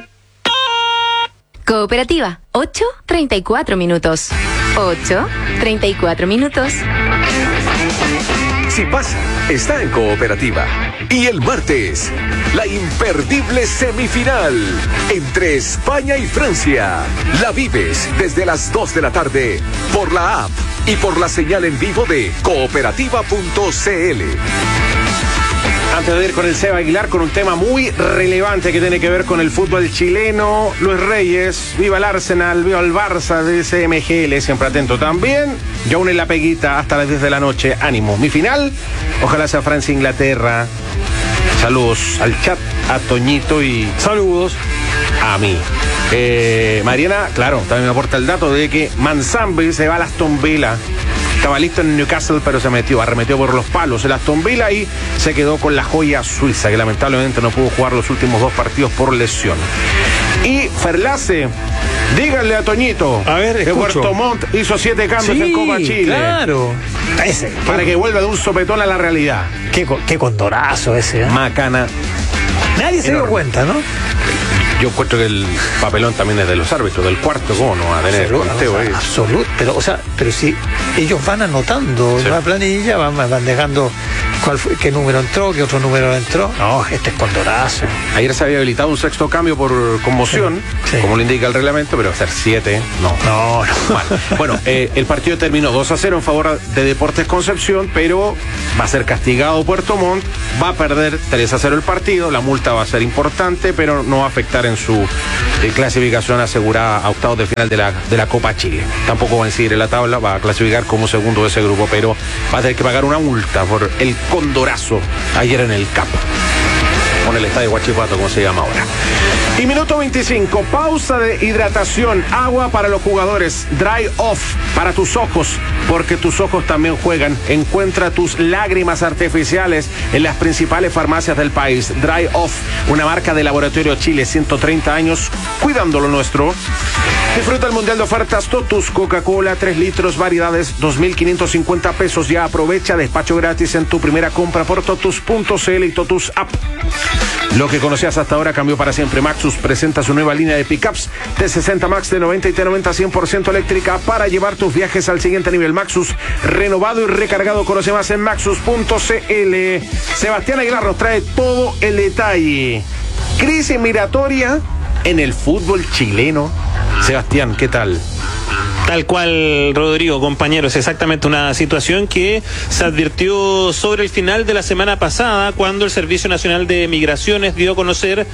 Cooperativa, ocho treinta y cuatro minutos. ocho treinta y cuatro minutos. Si pasa, está en Cooperativa. Y el martes, la imperdible semifinal entre España y Francia. La vives desde las dos de la tarde por la app y por la señal en vivo de cooperativa punto c l. Antes de ir con el Seba Aguilar, con un tema muy relevante que tiene que ver con el fútbol chileno, Luis Reyes, viva el Arsenal, viva el Barça, D C M G L, siempre atento también. Yo aún en la peguita hasta las diez de la noche, ánimo. Mi final, ojalá sea Francia-Inglaterra. Saludos al chat, a Toñito y saludos a mí. Eh, Mariana, claro, también me aporta el dato de que Manzambi se va a Aston Villa. Estaba listo en Newcastle, pero se metió, arremetió por los palos el Aston Villa y se quedó con la joya suiza, que lamentablemente no pudo jugar los últimos dos partidos por lesión. Y Ferlace Díganle a Toñito a ver, que Puerto Montt hizo siete cambios sí, en Copa Chile. Claro. Ese, para qué, que vuelva de un sopetón a la realidad. Qué, qué condorazo ese, ¿eh? Macana. Nadie se dio cuenta, ¿no? Yo encuentro que el papelón también es de los árbitros, del cuarto, ¿cómo no va a tener Absoluto, conteo o sea, ahí? Absoluto, pero, o sea, pero si ellos van anotando sí. en la planilla, van, van dejando cuál fue, qué número entró, qué otro número entró. No, este es condorazo. Ayer se había habilitado un sexto cambio por conmoción, sí, sí. como lo indica el reglamento, pero ser siete, no. No, no. Bueno, bueno eh, el partido terminó dos a cero en favor de Deportes Concepción, pero va a ser castigado Puerto Montt, va a perder tres a cero el partido, la multa va a ser importante, pero no va a afectar en su eh, clasificación asegurada a octavos de final de la, de la Copa Chile. Tampoco va a incidir en la tabla, va a clasificar como segundo de ese grupo, pero va a tener que pagar una multa por el condorazo ayer en el campo. Con el estadio Huachipato, como se llama ahora. Y minuto veinticinco, pausa de hidratación, agua para los jugadores, dry off para tus ojos, porque tus ojos también juegan. Encuentra tus lágrimas artificiales en las principales farmacias del país. Dry Off, una marca de Laboratorio Chile, ciento treinta años, cuidando lo nuestro. Disfruta el Mundial de Ofertas Totus, Coca-Cola, tres litros, variedades, dos mil quinientos cincuenta pesos. Ya aprovecha, despacho gratis en tu primera compra por totus punto c l y Totus App. Lo que conocías hasta ahora cambió para siempre. Maxus presenta su nueva línea de pickups T sesenta Max de noventa y T noventa cien por ciento eléctrica para llevar tus viajes al siguiente nivel. Maxus, renovado y recargado. Conoce más en maxus punto c l. Sebastián Aguilar nos trae todo el detalle. Crisis migratoria en el fútbol chileno. Sebastián, ¿qué tal? Tal cual, Rodrigo, compañeros, exactamente una situación que se advirtió sobre el final de la semana pasada, cuando el Servicio Nacional de Migraciones dio a conocer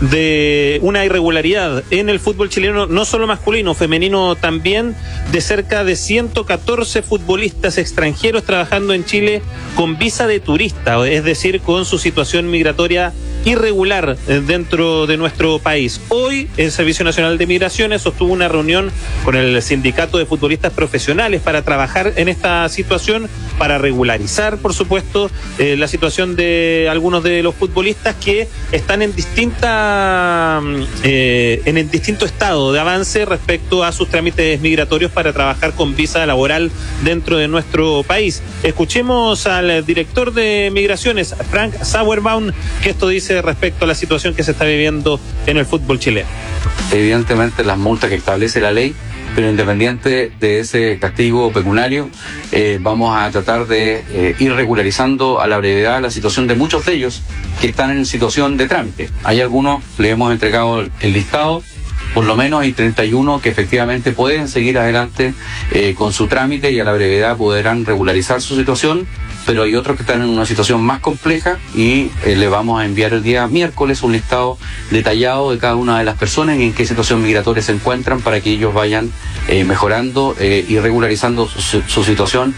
de una irregularidad en el fútbol chileno, no solo masculino, femenino también, de cerca de ciento catorce futbolistas extranjeros trabajando en Chile con visa de turista, es decir, con su situación migratoria irregular dentro de nuestro país. Hoy el Servicio Nacional de Migraciones sostuvo una reunión con el Sindicato de Futbolistas Profesionales para trabajar en esta situación, para regularizar, por supuesto, eh, la situación de algunos de los futbolistas que están en distinta eh, en el distinto estado de avance respecto a sus trámites migratorios para trabajar con visa laboral dentro de nuestro país. Escuchemos al director de Migraciones, Frank Sauerbaum, que esto dice respecto a la situación que se está viviendo en el fútbol chileno. Evidentemente las multas que establece la ley, pero independiente de ese castigo pecuniario, eh, vamos a tratar de eh, ir regularizando a la brevedad la situación de muchos de ellos que están en situación de trámite. Hay algunos, le hemos entregado el listado, por lo menos hay treinta y uno que efectivamente pueden seguir adelante eh, con su trámite y a la brevedad podrán regularizar su situación, pero hay otros que están en una situación más compleja y eh, le vamos a enviar el día miércoles un listado detallado de cada una de las personas y en qué situación migratoria se encuentran para que ellos vayan eh, mejorando eh, y regularizando su, su situación.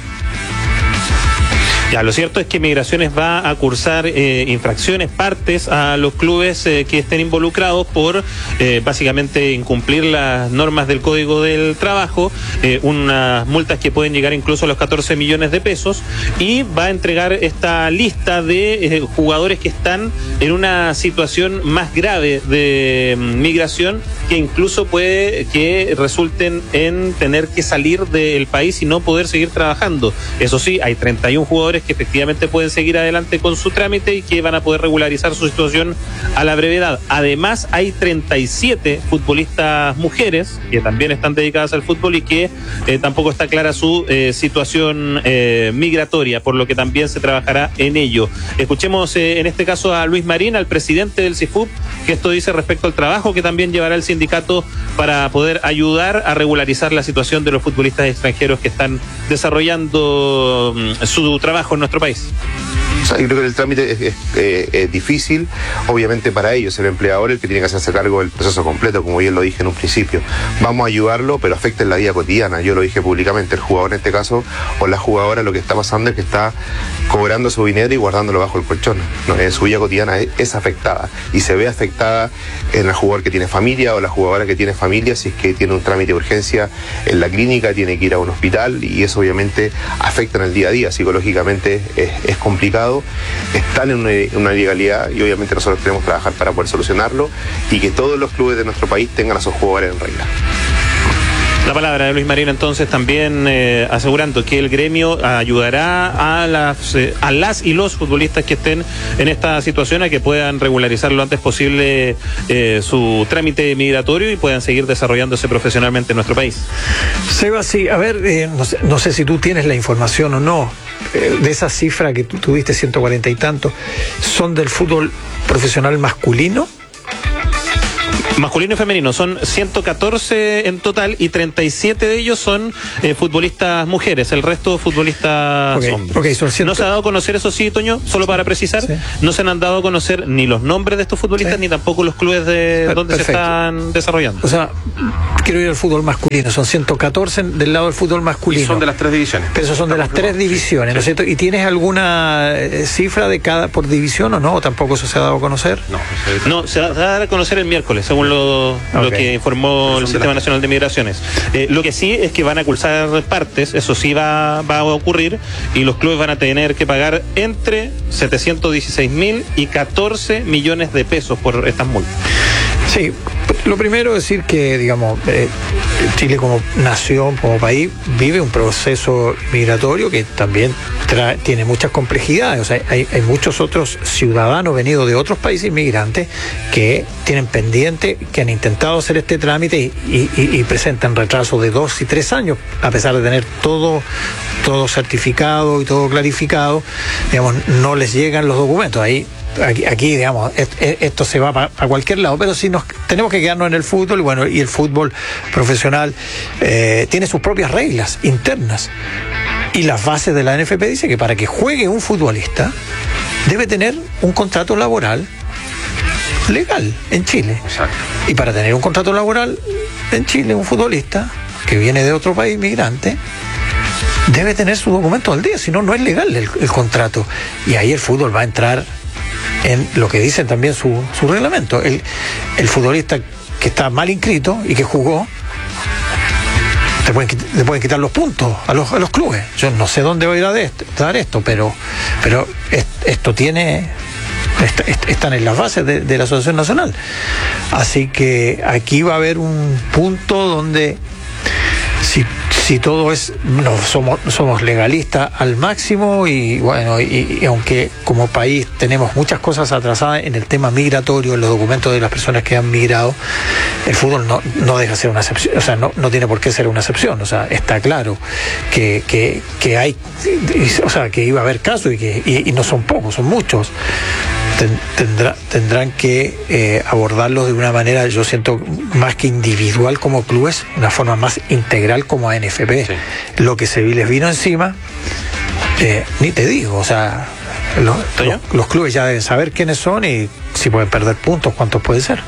Ya, lo cierto es que Migraciones va a cursar eh, infracciones, partes a los clubes eh, que estén involucrados por eh, básicamente incumplir las normas del Código del Trabajo, eh, unas multas que pueden llegar incluso a los catorce millones de pesos, y va a entregar esta lista de eh, jugadores que están en una situación más grave de migración, que incluso puede que resulten en tener que salir del país y no poder seguir trabajando. Eso sí, hay treinta y uno jugadores que efectivamente pueden seguir adelante con su trámite y que van a poder regularizar su situación a la brevedad. Además, hay treinta y siete futbolistas mujeres que también están dedicadas al fútbol y que eh, tampoco está clara su eh, situación eh, migratoria, por lo que también se trabajará en ello. Escuchemos eh, en este caso a Luis Marín, al presidente del C I F U P, que esto dice respecto al trabajo que también llevará el sindicato para poder ayudar a regularizar la situación de los futbolistas extranjeros que están desarrollando um, su trabajo en nuestro país. O sea, yo creo que el trámite es, es, eh, es difícil, obviamente para ellos, el empleador el que tiene que hacerse cargo del proceso completo, como bien lo dije en un principio. Vamos a ayudarlo, pero afecta en la vida cotidiana. Yo lo dije públicamente, el jugador en este caso, o la jugadora, lo que está pasando es que está cobrando su dinero y guardándolo bajo el colchón. No, en su vida cotidiana es, es afectada, y se ve afectada en el jugador que tiene familia o la jugadora que tiene familia, si es que tiene un trámite de urgencia en la clínica, tiene que ir a un hospital, y eso obviamente afecta en el día a día. Psicológicamente es, es complicado. Están en una, una ilegalidad y obviamente nosotros tenemos que trabajar para poder solucionarlo y que todos los clubes de nuestro país tengan a sus jugadores en regla. La palabra de Luis Marino entonces también eh, asegurando que el gremio ayudará a las, eh, a las y los futbolistas que estén en esta situación a que puedan regularizar lo antes posible eh, su trámite migratorio y puedan seguir desarrollándose profesionalmente en nuestro país. Seba, sí, a ver, eh, no, sé, no sé si tú tienes la información o no, eh, de esa cifra que tú tuviste, ciento cuarenta y tanto, ¿son del fútbol profesional masculino? Masculino y femenino, son ciento catorce en total y treinta y siete de ellos son eh, futbolistas mujeres, el resto futbolistas okay, hombres. Okay, son ciento... No se ha dado a conocer, eso sí, Toño, solo para precisar, sí. No se han dado a conocer ni los nombres de estos futbolistas, sí. Ni tampoco los clubes de per- donde perfecto. Se están desarrollando. O sea, quiero ir al fútbol masculino, son ciento catorce del lado del fútbol masculino. Y son de las tres divisiones. Pero esos son de las tres divisiones, ¿no es cierto? ¿Y tienes alguna eh, cifra de cada por división o no? ¿O tampoco eso se ha dado a conocer? No, no se va a dar a conocer el miércoles, según lo... Okay. Lo que informó el Sistema Nacional de Migraciones. Eh, lo que sí es que van a cursar partes, eso sí va, va a ocurrir, y los clubes van a tener que pagar entre setecientos dieciséis mil y catorce millones de pesos por estas multas. Sí, lo primero es decir que, digamos, eh, Chile como nación, como país, vive un proceso migratorio que también trae, tiene muchas complejidades. O sea, hay, hay muchos otros ciudadanos venidos de otros países inmigrantes que tienen pendiente, que han intentado hacer este trámite y, y, y presentan retrasos de dos y tres años, a pesar de tener todo, todo certificado y todo clarificado, digamos, no les llegan los documentos. Ahí Aquí, aquí, digamos, esto se va para cualquier lado, pero si nos tenemos que quedarnos en el fútbol, bueno, y el fútbol profesional eh, tiene sus propias reglas internas. Y las bases de la N F P dice que para que juegue un futbolista debe tener un contrato laboral legal en Chile. Exacto. Y para tener un contrato laboral en Chile, un futbolista que viene de otro país migrante debe tener su documento al día, si no, no es legal el, el contrato. Y ahí el fútbol va a entrar en lo que dicen también su, su reglamento. El, el futbolista que está mal inscrito y que jugó, te pueden, le pueden quitar los puntos a los, a los clubes. Yo no sé dónde va a ir a de esto, dar esto, pero, pero es, esto tiene... Est- están en las bases de, de la Asociación Nacional. Así que aquí va a haber un punto donde si si todo es, no, somos, somos legalistas al máximo y bueno, y, y aunque como país tenemos muchas cosas atrasadas en el tema migratorio, en los documentos de las personas que han migrado, el fútbol no, no deja de ser una excepción, o sea, no, no tiene por qué ser una excepción, o sea, está claro que, que, que hay, o sea, que iba a haber casos y que y, y no son pocos, son muchos. Tendrá, tendrán que eh, abordarlos de una manera, yo siento, más que individual como clubes, una forma más integral como A N F P. Sí. Lo que se les vino encima, eh, ni te digo, o sea, los, los, los clubes ya deben saber quiénes son y si pueden perder puntos, cuántos puede ser.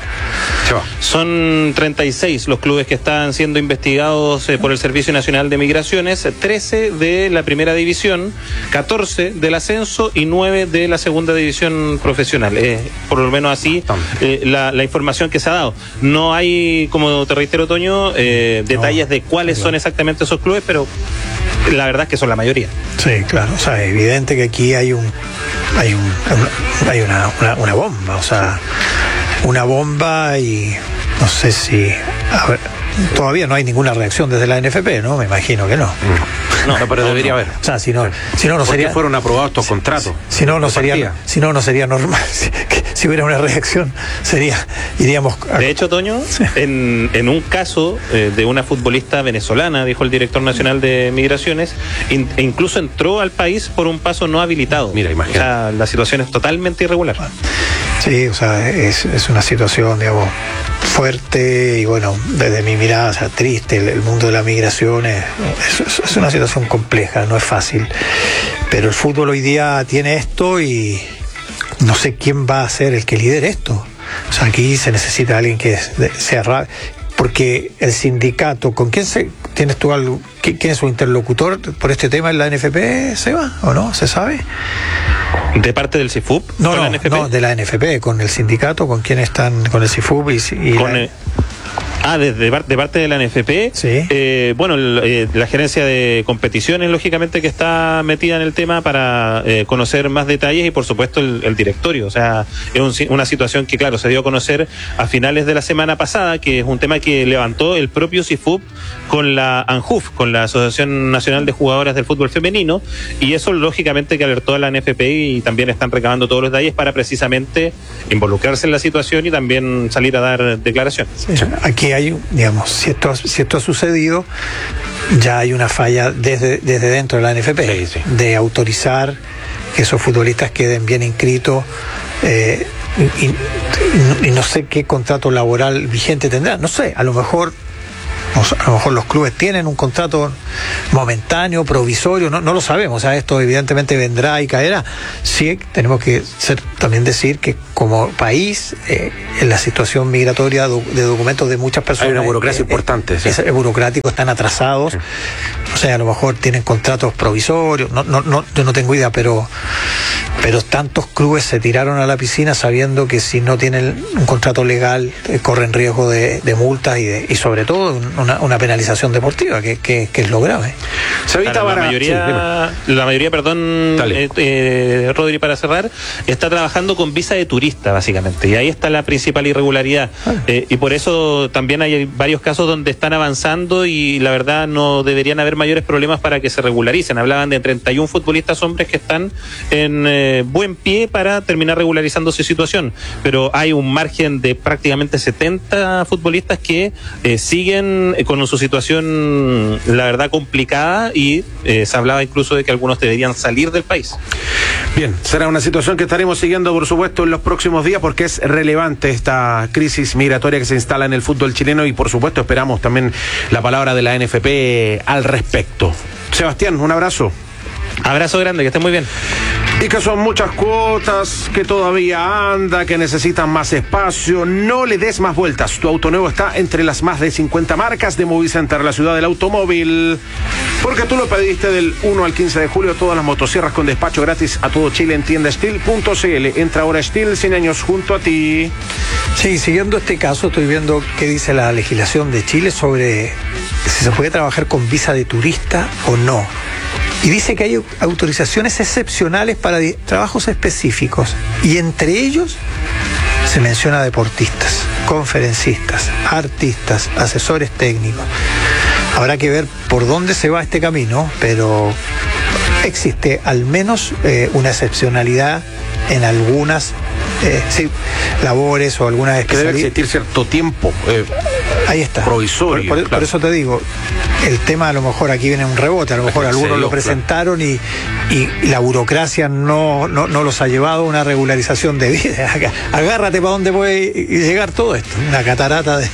Son treinta y seis los clubes que están siendo investigados eh, por el Servicio Nacional de Migraciones, trece de la primera división, catorce del ascenso y nueve de la segunda división profesional. Eh, por lo menos así eh, la, la información que se ha dado. No hay, como te reitero, Toño, eh, detalles no, de cuáles claro. son exactamente esos clubes, pero la verdad es que son la mayoría. Sí, claro, o sea, es evidente que aquí hay un hay un hay una, una, una bomba, o sea, una bomba y no sé si a ver, todavía no hay ninguna reacción desde la N F P, ¿no? Me imagino que no. No, no pero debería no. haber. O sea, si no, si no, no sería. ¿Por qué fueron aprobados estos contratos? Si no, no sería. Si no, no sería normal. Si, que, si hubiera una reacción, sería. Iríamos. A... De hecho, Toño, sí. en, en un caso eh, de una futbolista venezolana, dijo el director nacional de Migraciones, in, e incluso entró al país por un paso no habilitado. Mira, imagínate. O sea, la situación es totalmente irregular. Sí, o sea, es, es una situación, digamos, fuerte y bueno, desde mi mirada, o sea, triste. El, el mundo de la migración es, es, es una situación compleja, no es fácil. Pero el fútbol hoy día tiene esto y no sé quién va a ser el que lidere esto. O sea, aquí se necesita alguien que sea rápido. Porque el sindicato, ¿con quién se, tienes tú algo? ¿Quién es su interlocutor por este tema en la N F P, Seba? ¿O no? ¿Se sabe? ¿De parte del C I F U P? No, no, no, de la N F P, con el sindicato, ¿con quién están? Con el C I F U P y, y con la... el... Ah, desde de, de parte de la N F P. Sí. Eh, bueno, el, eh, la gerencia de competiciones, lógicamente, que está metida en el tema para eh, conocer más detalles y, por supuesto, el, el directorio. O sea, es un, una situación que, claro, se dio a conocer a finales de la semana pasada, que es un tema que levantó el propio C I F U P con la ANJUF, con la Asociación Nacional de Jugadoras del Fútbol Femenino, y eso, lógicamente, que alertó a la N F P y también están recabando todos los detalles para precisamente involucrarse en la situación y también salir a dar declaraciones. Sí, aquí hay, digamos, si esto, si esto ha sucedido, ya hay una falla desde, desde dentro de la N F P, sí, sí. de autorizar que esos futbolistas queden bien inscritos, eh, y, y, y no sé qué contrato laboral vigente tendrán, no sé, a lo mejor a lo mejor los clubes tienen un contrato momentáneo, provisorio, no, no lo sabemos. O sea, esto evidentemente vendrá y caerá. Sí, tenemos que ser, también decir que como país, eh, en la situación migratoria de documentos de muchas personas, hay una burocracia eh, importante. Eh, sí. Es burocrático, están atrasados. Sí. O sea, a lo mejor tienen contratos provisorios, no, no, no, yo no tengo idea, pero pero tantos clubes se tiraron a la piscina sabiendo que si no tienen un contrato legal eh, corren riesgo de, de multas y, de, y sobre todo una, una penalización deportiva, que, que, que es lo grave. Se evita la mayoría, sí, la mayoría, perdón, eh, eh, Rodri, para cerrar, está trabajando con visa de turista, básicamente, y ahí está la principal irregularidad. Ah. Eh, y por eso también hay varios casos donde están avanzando y la verdad no deberían haber mayores problemas para que se regularicen. Hablaban de treinta y uno futbolistas hombres que están en eh, buen pie para terminar regularizando su situación, pero hay un margen de prácticamente setenta futbolistas que eh, siguen con su situación, la verdad, complicada, y eh, se hablaba incluso de que algunos deberían salir del país. Bien, será una situación que estaremos siguiendo, por supuesto, en los próximos días, porque es relevante esta crisis migratoria que se instala en el fútbol chileno y, por supuesto, esperamos también la palabra de la N F P al respecto. Sebastián, un abrazo. Abrazo grande, que esté muy bien. Y que son muchas cuotas, que todavía anda, que necesitan más espacio. No le des más vueltas. Tu auto nuevo está entre las más de cincuenta marcas de Movicenter, la ciudad del automóvil. Porque tú lo pediste del uno al quince de julio, todas las motosierras con despacho gratis a todo Chile en tienda steel punto c l. Entra ahora Steel, cien años junto a ti. Sí, siguiendo este caso, estoy viendo qué dice la legislación de Chile sobre si se puede trabajar con visa de turista o no. Y dice que hay autorizaciones excepcionales para trabajos específicos. Y entre ellos se menciona deportistas, conferencistas, artistas, asesores técnicos. Habrá que ver por dónde se va este camino, pero existe al menos eh, una excepcionalidad en algunas eh, sí, labores o algunas especialidades. Que debe existir cierto tiempo eh, ahí está. Provisorio. Por, por, claro. por eso te digo, el tema a lo mejor aquí viene un rebote, a lo mejor algunos lo presentaron y, y la burocracia no, no, no los ha llevado a una regularización de vida. Agárrate para dónde puede llegar todo esto, una catarata de...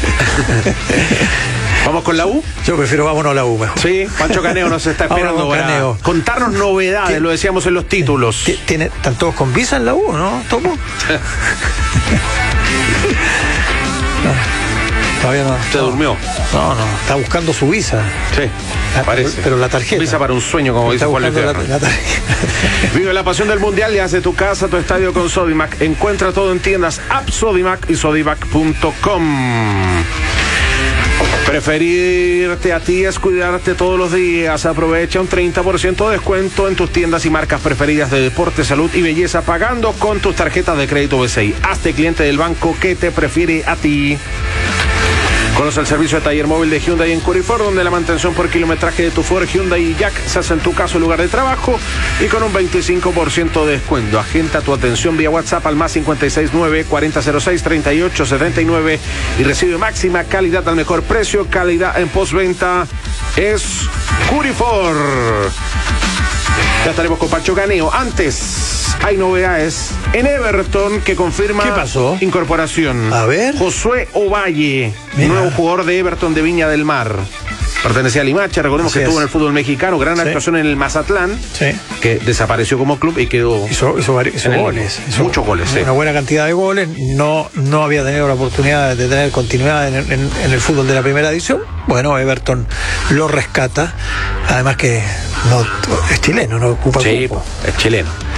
¿Vamos con la U? Yo prefiero vámonos a la U mejor. Sí, Pancho Caneo nos está esperando para Caneo. Contarnos novedades, lo decíamos en los títulos. ¿Tiene, ¿Están todos con visa en la U, no? ¿Tomo? No, todavía no. ¿Se no. durmió? No, no, está buscando su visa. Sí, la, parece. Pero la tarjeta. Visa para un sueño, como dice Juan Luis. Vive la pasión del Mundial y haz de tu casa tu estadio con Sodimac. Encuentra todo en tiendas App Sodimac y sodimac punto com. Preferirte a ti es cuidarte todos los días. Aprovecha un treinta por ciento de descuento en tus tiendas y marcas preferidas de deporte, salud y belleza pagando con tus tarjetas de crédito B C I. Hazte cliente del banco que te prefiere a ti. Conoce el servicio de taller móvil de Hyundai en Curiford, donde la mantención por kilometraje de tu Ford, Hyundai y Jack se hace en tu caso lugar de trabajo y con un veinticinco por ciento de descuento. Agenda tu atención vía WhatsApp al más cinco seis nueve, cuarenta cero seis, treinta y ocho setenta y nueve y recibe máxima calidad al mejor precio. Calidad en postventa es Curiford. Ya estaremos con Pancho Caneo. Antes, hay novedades en Everton que confirma ¿Qué pasó? Incorporación. A ver. Josué Ovalle, Mira. nuevo jugador de Everton de Viña del Mar. Pertenecía a Limache, recordemos Así que estuvo es. en el fútbol mexicano, gran Sí. actuación en el Mazatlán, Sí. que desapareció como club y quedó Hizo, hizo, vari- hizo en el- goles. Hizo muchos goles, sí. Una buena cantidad de goles. No, no había tenido la oportunidad de tener continuidad en, en- en el fútbol de la primera división. Bueno, Everton lo rescata. Además que no es chileno, no ocupa Sí, cupo. es chileno.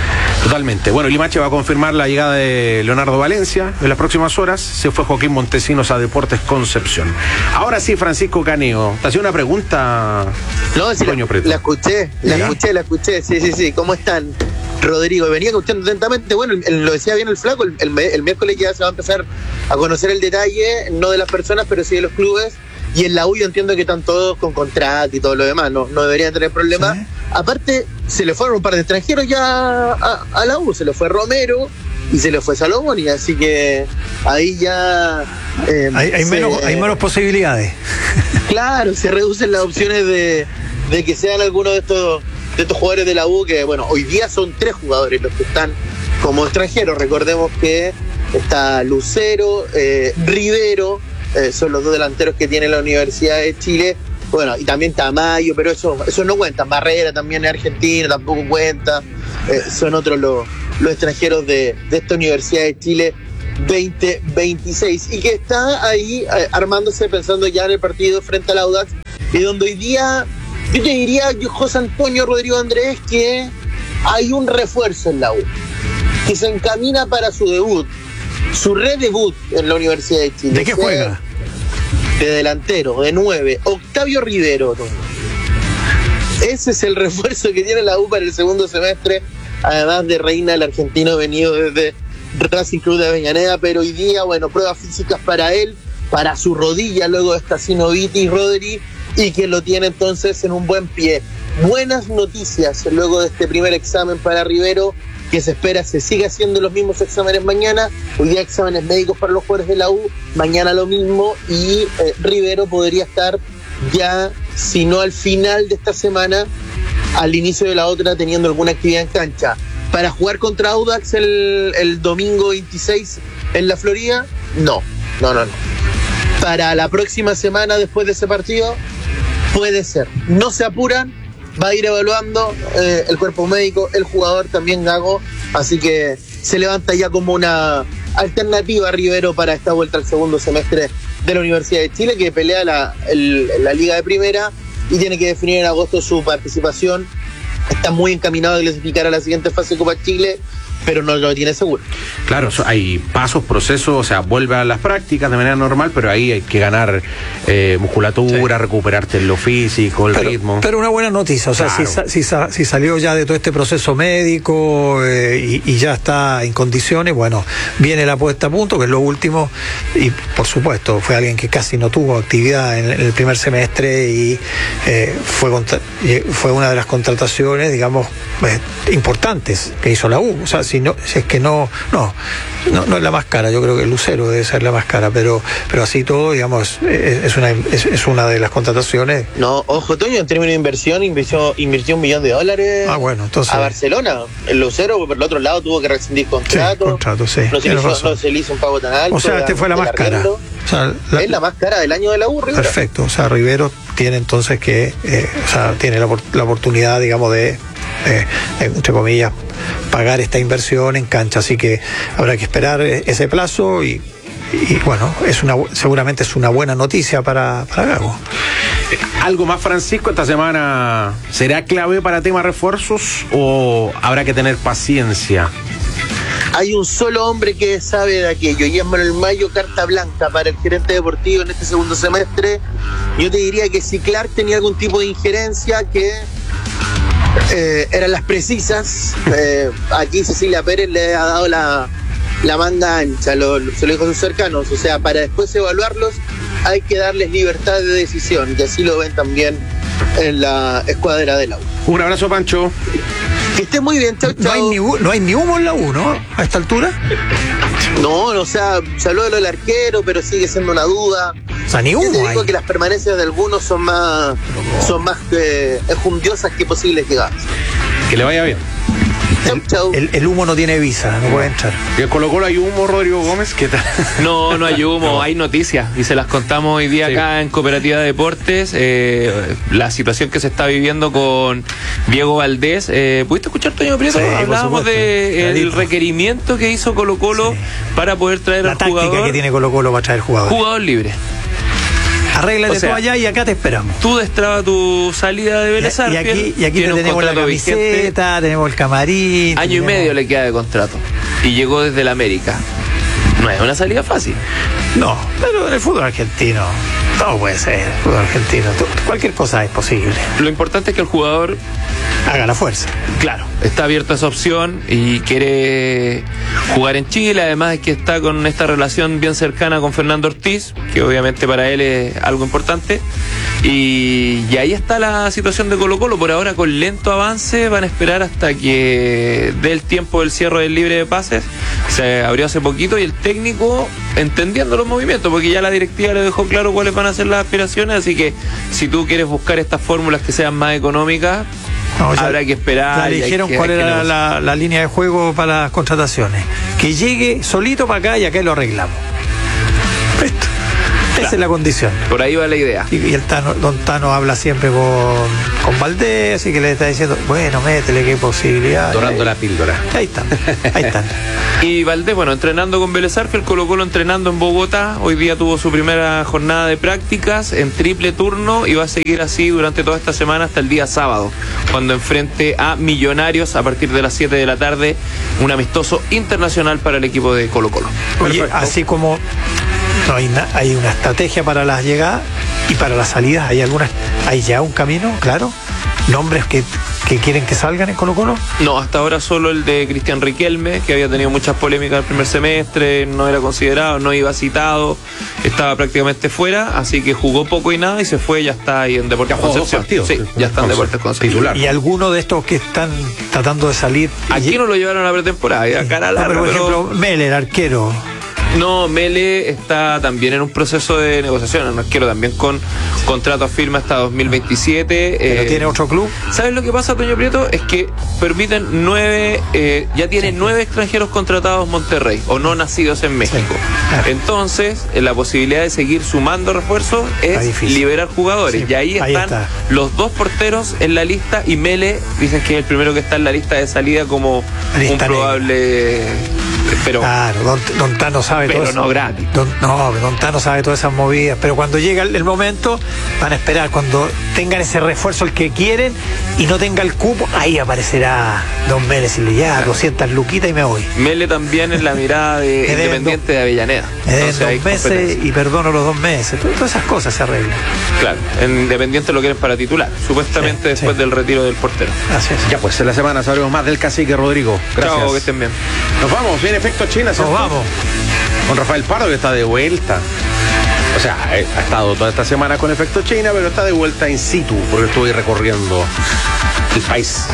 Totalmente. Bueno, Limache va a confirmar la llegada de Leonardo Valencia en las próximas horas. Se fue Joaquín Montesinos a Deportes Concepción. Ahora sí, Francisco Caneo, te hacía una pregunta. No, sí, la, la escuché, la ¿Ya? escuché, la escuché. Sí, sí, sí. ¿Cómo están, Rodrigo? Venía escuchando atentamente. Bueno, el, el, lo decía bien el flaco, el, el, el miércoles ya se va a empezar a conocer el detalle, no de las personas, pero sí de los clubes. Y en la U yo entiendo que están todos con contrato y todo lo demás, no, no deberían tener problemas. ¿Sí? Aparte, se le fueron un par de extranjeros ya a, a la U, se le fue Romero y se le fue Salomón, y así que ahí ya... Eh, hay, hay, se, menos, hay menos posibilidades. Claro, se reducen las opciones de, de que sean algunos de estos, de estos jugadores de la U, que bueno, hoy día son tres jugadores los que están como extranjeros. Recordemos que está Lucero, eh, Rivero, Eh, son los dos delanteros que tiene la Universidad de Chile, bueno, y también Tamayo, pero eso, eso no cuenta. Barrera también es argentino, tampoco cuenta. Eh, son otros los, los extranjeros de, de esta Universidad de Chile veinte veintiséis, y que está ahí eh, armándose, pensando ya en el partido frente al Audax, y donde hoy día yo te diría, yo, José Antonio Rodrigo Andrés, que hay un refuerzo en la U que se encamina para su debut, su redebut en la Universidad de Chile. ¿De qué juega? De delantero, de nueve, Octavio Rivero. Ese es el refuerzo que tiene la U para el segundo semestre, además de Reina, el argentino venido desde Racing Club de Avellaneda, pero hoy día, bueno, pruebas físicas para él, para su rodilla luego de esta sinovitis, Rodri, y que lo tiene entonces en un buen pie. Buenas noticias luego de este primer examen para Rivero, que se espera se siga haciendo los mismos exámenes mañana. Hoy día exámenes médicos para los jugadores de la U, mañana lo mismo, y eh, Rivero podría estar ya, si no al final de esta semana, al inicio de la otra, teniendo alguna actividad en cancha. Para jugar contra Audax el, el domingo veintiséis en la Florida, no, no, no, no. Para la próxima semana después de ese partido, puede ser. No se apuran, va a ir evaluando eh, el cuerpo médico, el jugador también, Gago, así que se levanta ya como una alternativa Rivero para esta vuelta al segundo semestre de la Universidad de Chile, que pelea la, el, la Liga de Primera y tiene que definir en agosto su participación. Está muy encaminado a clasificar a la siguiente fase de Copa Chile, pero no lo tiene seguro. Claro, hay pasos, procesos, o sea, vuelve a las prácticas de manera normal, pero ahí hay que ganar eh, musculatura, sí, recuperarte en lo físico, el pero, ritmo. Pero una buena noticia, o sea, claro, si, si, si salió ya de todo este proceso médico eh, y, y ya está en condiciones, bueno, viene la puesta a punto, que es lo último, y por supuesto, fue alguien que casi no tuvo actividad en, en el primer semestre y eh, fue, contra, fue una de las contrataciones, digamos, eh, importantes que hizo la U, o sea, si no, si es que no, no, no, no es la más cara, yo creo que el Lucero debe ser la más cara, pero, pero así todo, digamos, es, es una es, es una de las contrataciones. No, ojo, Toño, en términos de inversión, invirtió, invirtió un millón de dólares ah, bueno, entonces, a Barcelona. El Lucero, por el otro lado, tuvo que rescindir contrato. Sí, contrato, sí. No se, hizo, no se le hizo un pago tan alto. O sea, este fue la más cara. O sea, la, es la más cara del año de la U, Rivero. Perfecto, o sea, Rivero tiene entonces que, eh, o sea, tiene la, la oportunidad, digamos, de Eh, entre comillas, pagar esta inversión en cancha, así que habrá que esperar ese plazo y, y bueno, es una seguramente es una buena noticia para, para Gago. ¿Algo más, Francisco, esta semana será clave para temas refuerzos o habrá que tener paciencia? Hay un solo hombre que sabe de aquello y es Manuel Mayo, carta blanca para el gerente deportivo en este segundo semestre. Yo te diría que si Clark tenía algún tipo de injerencia, que Eh, eran las precisas. Eh, aquí Cecilia Pérez le ha dado la, la manga ancha, lo, se lo dijo a sus cercanos. O sea, para después evaluarlos hay que darles libertad de decisión, y así lo ven también en la escuadra de la U. Un abrazo, Pancho. Que esté muy bien, chau, chau. No hay ni, no hay ni humo en la U, ¿no? A esta altura. No, o sea, se habló de lo del arquero, pero sigue siendo una duda. O sea, ni humo. Te digo que las permanencias de algunos son más, son más eh, enjundiosas que posibles llegadas. Que le vaya bien. Chau, chau. El, el humo no tiene visa, no puede entrar. ¿Y en Colo Colo hay humo, Rodrigo Gómez? ¿Qué tal? No, no hay humo, hay noticias y se las contamos hoy día sí. acá en Cooperativa de Deportes. Eh, la situación que se está viviendo con Diego Valdés. Eh, ¿Pudiste escuchar, Toño Prieto? Sí, hablábamos del requerimiento que hizo Colo Colo sí. para poder traer la al jugador. La táctica que tiene Colo Colo para traer jugadores. Jugador libre. Arréglate O sea, tú allá y acá te esperamos. Tú destraba tu salida de Vélez Y, y Sarsfield, aquí, y aquí tiene te un tenemos la contrato camiseta, vigente, tenemos el camarín. año y tenemos- medio le queda de contrato. Y llegó desde la América. No es una salida fácil. No, pero en el fútbol argentino todo puede ser. El fútbol argentino, tú- cualquier cosa es posible. Lo importante es que el jugador haga la fuerza. Claro, está abierta esa opción y quiere jugar en Chile. Además es que está con esta relación bien cercana con Fernando Ortiz, que obviamente para él es algo importante. Y, y ahí está la situación de Colo Colo. Por ahora con lento avance, van a esperar hasta que dé el tiempo del cierre del libre de pases. Se abrió hace poquito y el técnico entendiendo los movimientos, porque ya la directiva le dejó claro cuáles van a ser las aspiraciones. Así que si tú quieres buscar estas fórmulas que sean más económicas, No, ya- habrá que esperar. Ya y hay dijeron que- cuál hay que era negociar. la, la línea de juego para las contrataciones. Que llegue solito para acá y acá lo arreglamos. Listo. Esa es la condición. Por ahí va la idea. Y, y el Tano, don Tano habla siempre con, con Valdés y que le está diciendo, bueno, métele, qué posibilidad. Dorando la píldora. Ahí están, ahí están. Y Valdés, bueno, entrenando con Vélez Sarsfield, Colo Colo entrenando en Bogotá. Hoy día tuvo su primera jornada de prácticas en triple turno y va a seguir así durante toda esta semana hasta el día sábado, cuando enfrente a Millonarios a partir de las siete de la tarde. Un amistoso internacional para el equipo de Colo Colo. Oye, Perfecto. así como no hay, na- hay una estrategia para las llegadas y para las salidas, hay algunas, hay ya un camino, claro. Nombres que, que quieren que salgan en Colo Colo. No, hasta ahora solo el de Cristian Riquelme, que había tenido muchas polémicas el primer semestre, no era considerado, no iba citado, estaba prácticamente fuera, así que jugó poco y nada y se fue, ya está ahí en Deportes Ya jugó dos Concepción. partidos. Sí, ya está en Deportes Concepción. Titular. Y algunos de estos que están tratando de salir. Aquí no lo llevaron a la pretemporada, ya cara No, larga, pero por pero- ejemplo, Meller, arquero. No, Mele está también en un proceso de negociación, el arquero también con contrato a firma hasta dos mil veintisiete. ¿Pero eh, tiene otro club? ¿Sabes lo que pasa, Toño Prieto? Es que permiten nueve, eh, ya tiene nueve extranjeros contratados Monterrey, o no nacidos en México. Entonces, eh, la posibilidad de seguir sumando refuerzos es liberar jugadores. Sí, y ahí ahí están está. los dos porteros en la lista y Mele, dicen que es el primero que está en la lista de salida como un Lista negra. probable... Pero, Claro, don, don Tano sabe pero todo eso. no gratis. Don, no, don Tano sabe todas esas movidas, pero cuando llega el, el momento, van a esperar, cuando tengan ese refuerzo el que quieren y no tenga el cupo, ahí aparecerá don Vélez y le ya, doscientas luquitas y me voy. Mele también en la mirada de Me deben Independiente de Avellaneda. Me den Entonces hay dos meses competencia. y perdono los dos meses. Todas todas esas cosas se arreglan. Claro, en Independiente lo quieren para titular, supuestamente después del retiro del portero. Así es. Ya pues, en la semana sabremos más del cacique Rodrigo. Gracias. Chao, que estén bien. Nos vamos, viene Efecto China, ¿cierto? Nos vamos. Con Rafael Pardo, que está de vuelta. O sea, eh, ha estado toda esta semana con Efecto China, pero está de vuelta in situ, porque estoy recorriendo el país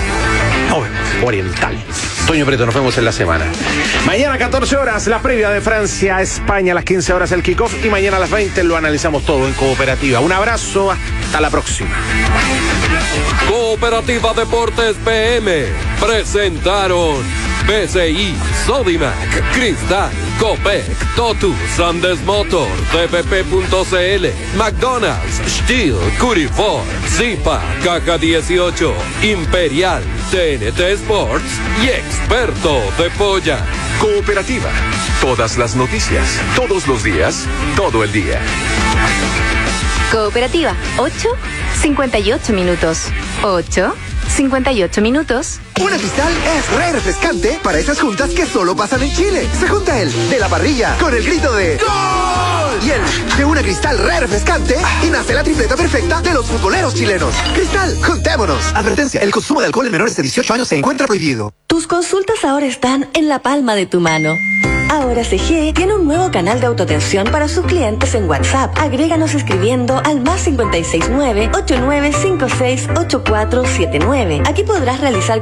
oriental. Toño Preto, nos vemos en la semana. Mañana catorce horas, la previa de Francia a España, a las quince horas el kickoff, y mañana a las veinte lo analizamos todo en Cooperativa. Un abrazo, hasta la próxima. Cooperativa Deportes P M presentaron B C I, Sodimac, Cristal, Copec, Totus, Andes Motor, T P P punto C L, McDonald's, Steel, Curifor, Zipa, Caja dieciocho, Imperial, T N T Sports y Experto de Polla. Cooperativa. Todas las noticias, todos los días, todo el día. Cooperativa, ocho cincuenta y ocho minutos. ocho cincuenta y ocho minutos. Una Cristal es re refrescante para esas juntas que solo pasan en Chile. Se junta el de la parrilla con el grito de ¡Gol! Y el de una Cristal re refrescante y nace la tripleta perfecta de los futboleros chilenos. Cristal, juntémonos. Advertencia, el consumo de alcohol en menores de dieciocho años se encuentra prohibido. Tus consultas ahora están en la palma de tu mano. Ahora C G tiene un nuevo canal de autoatención para sus clientes en WhatsApp. Agréganos escribiendo al más cinco seis nueve, ocho nueve cinco seis, ocho cuatro siete nueve. Aquí podrás realizar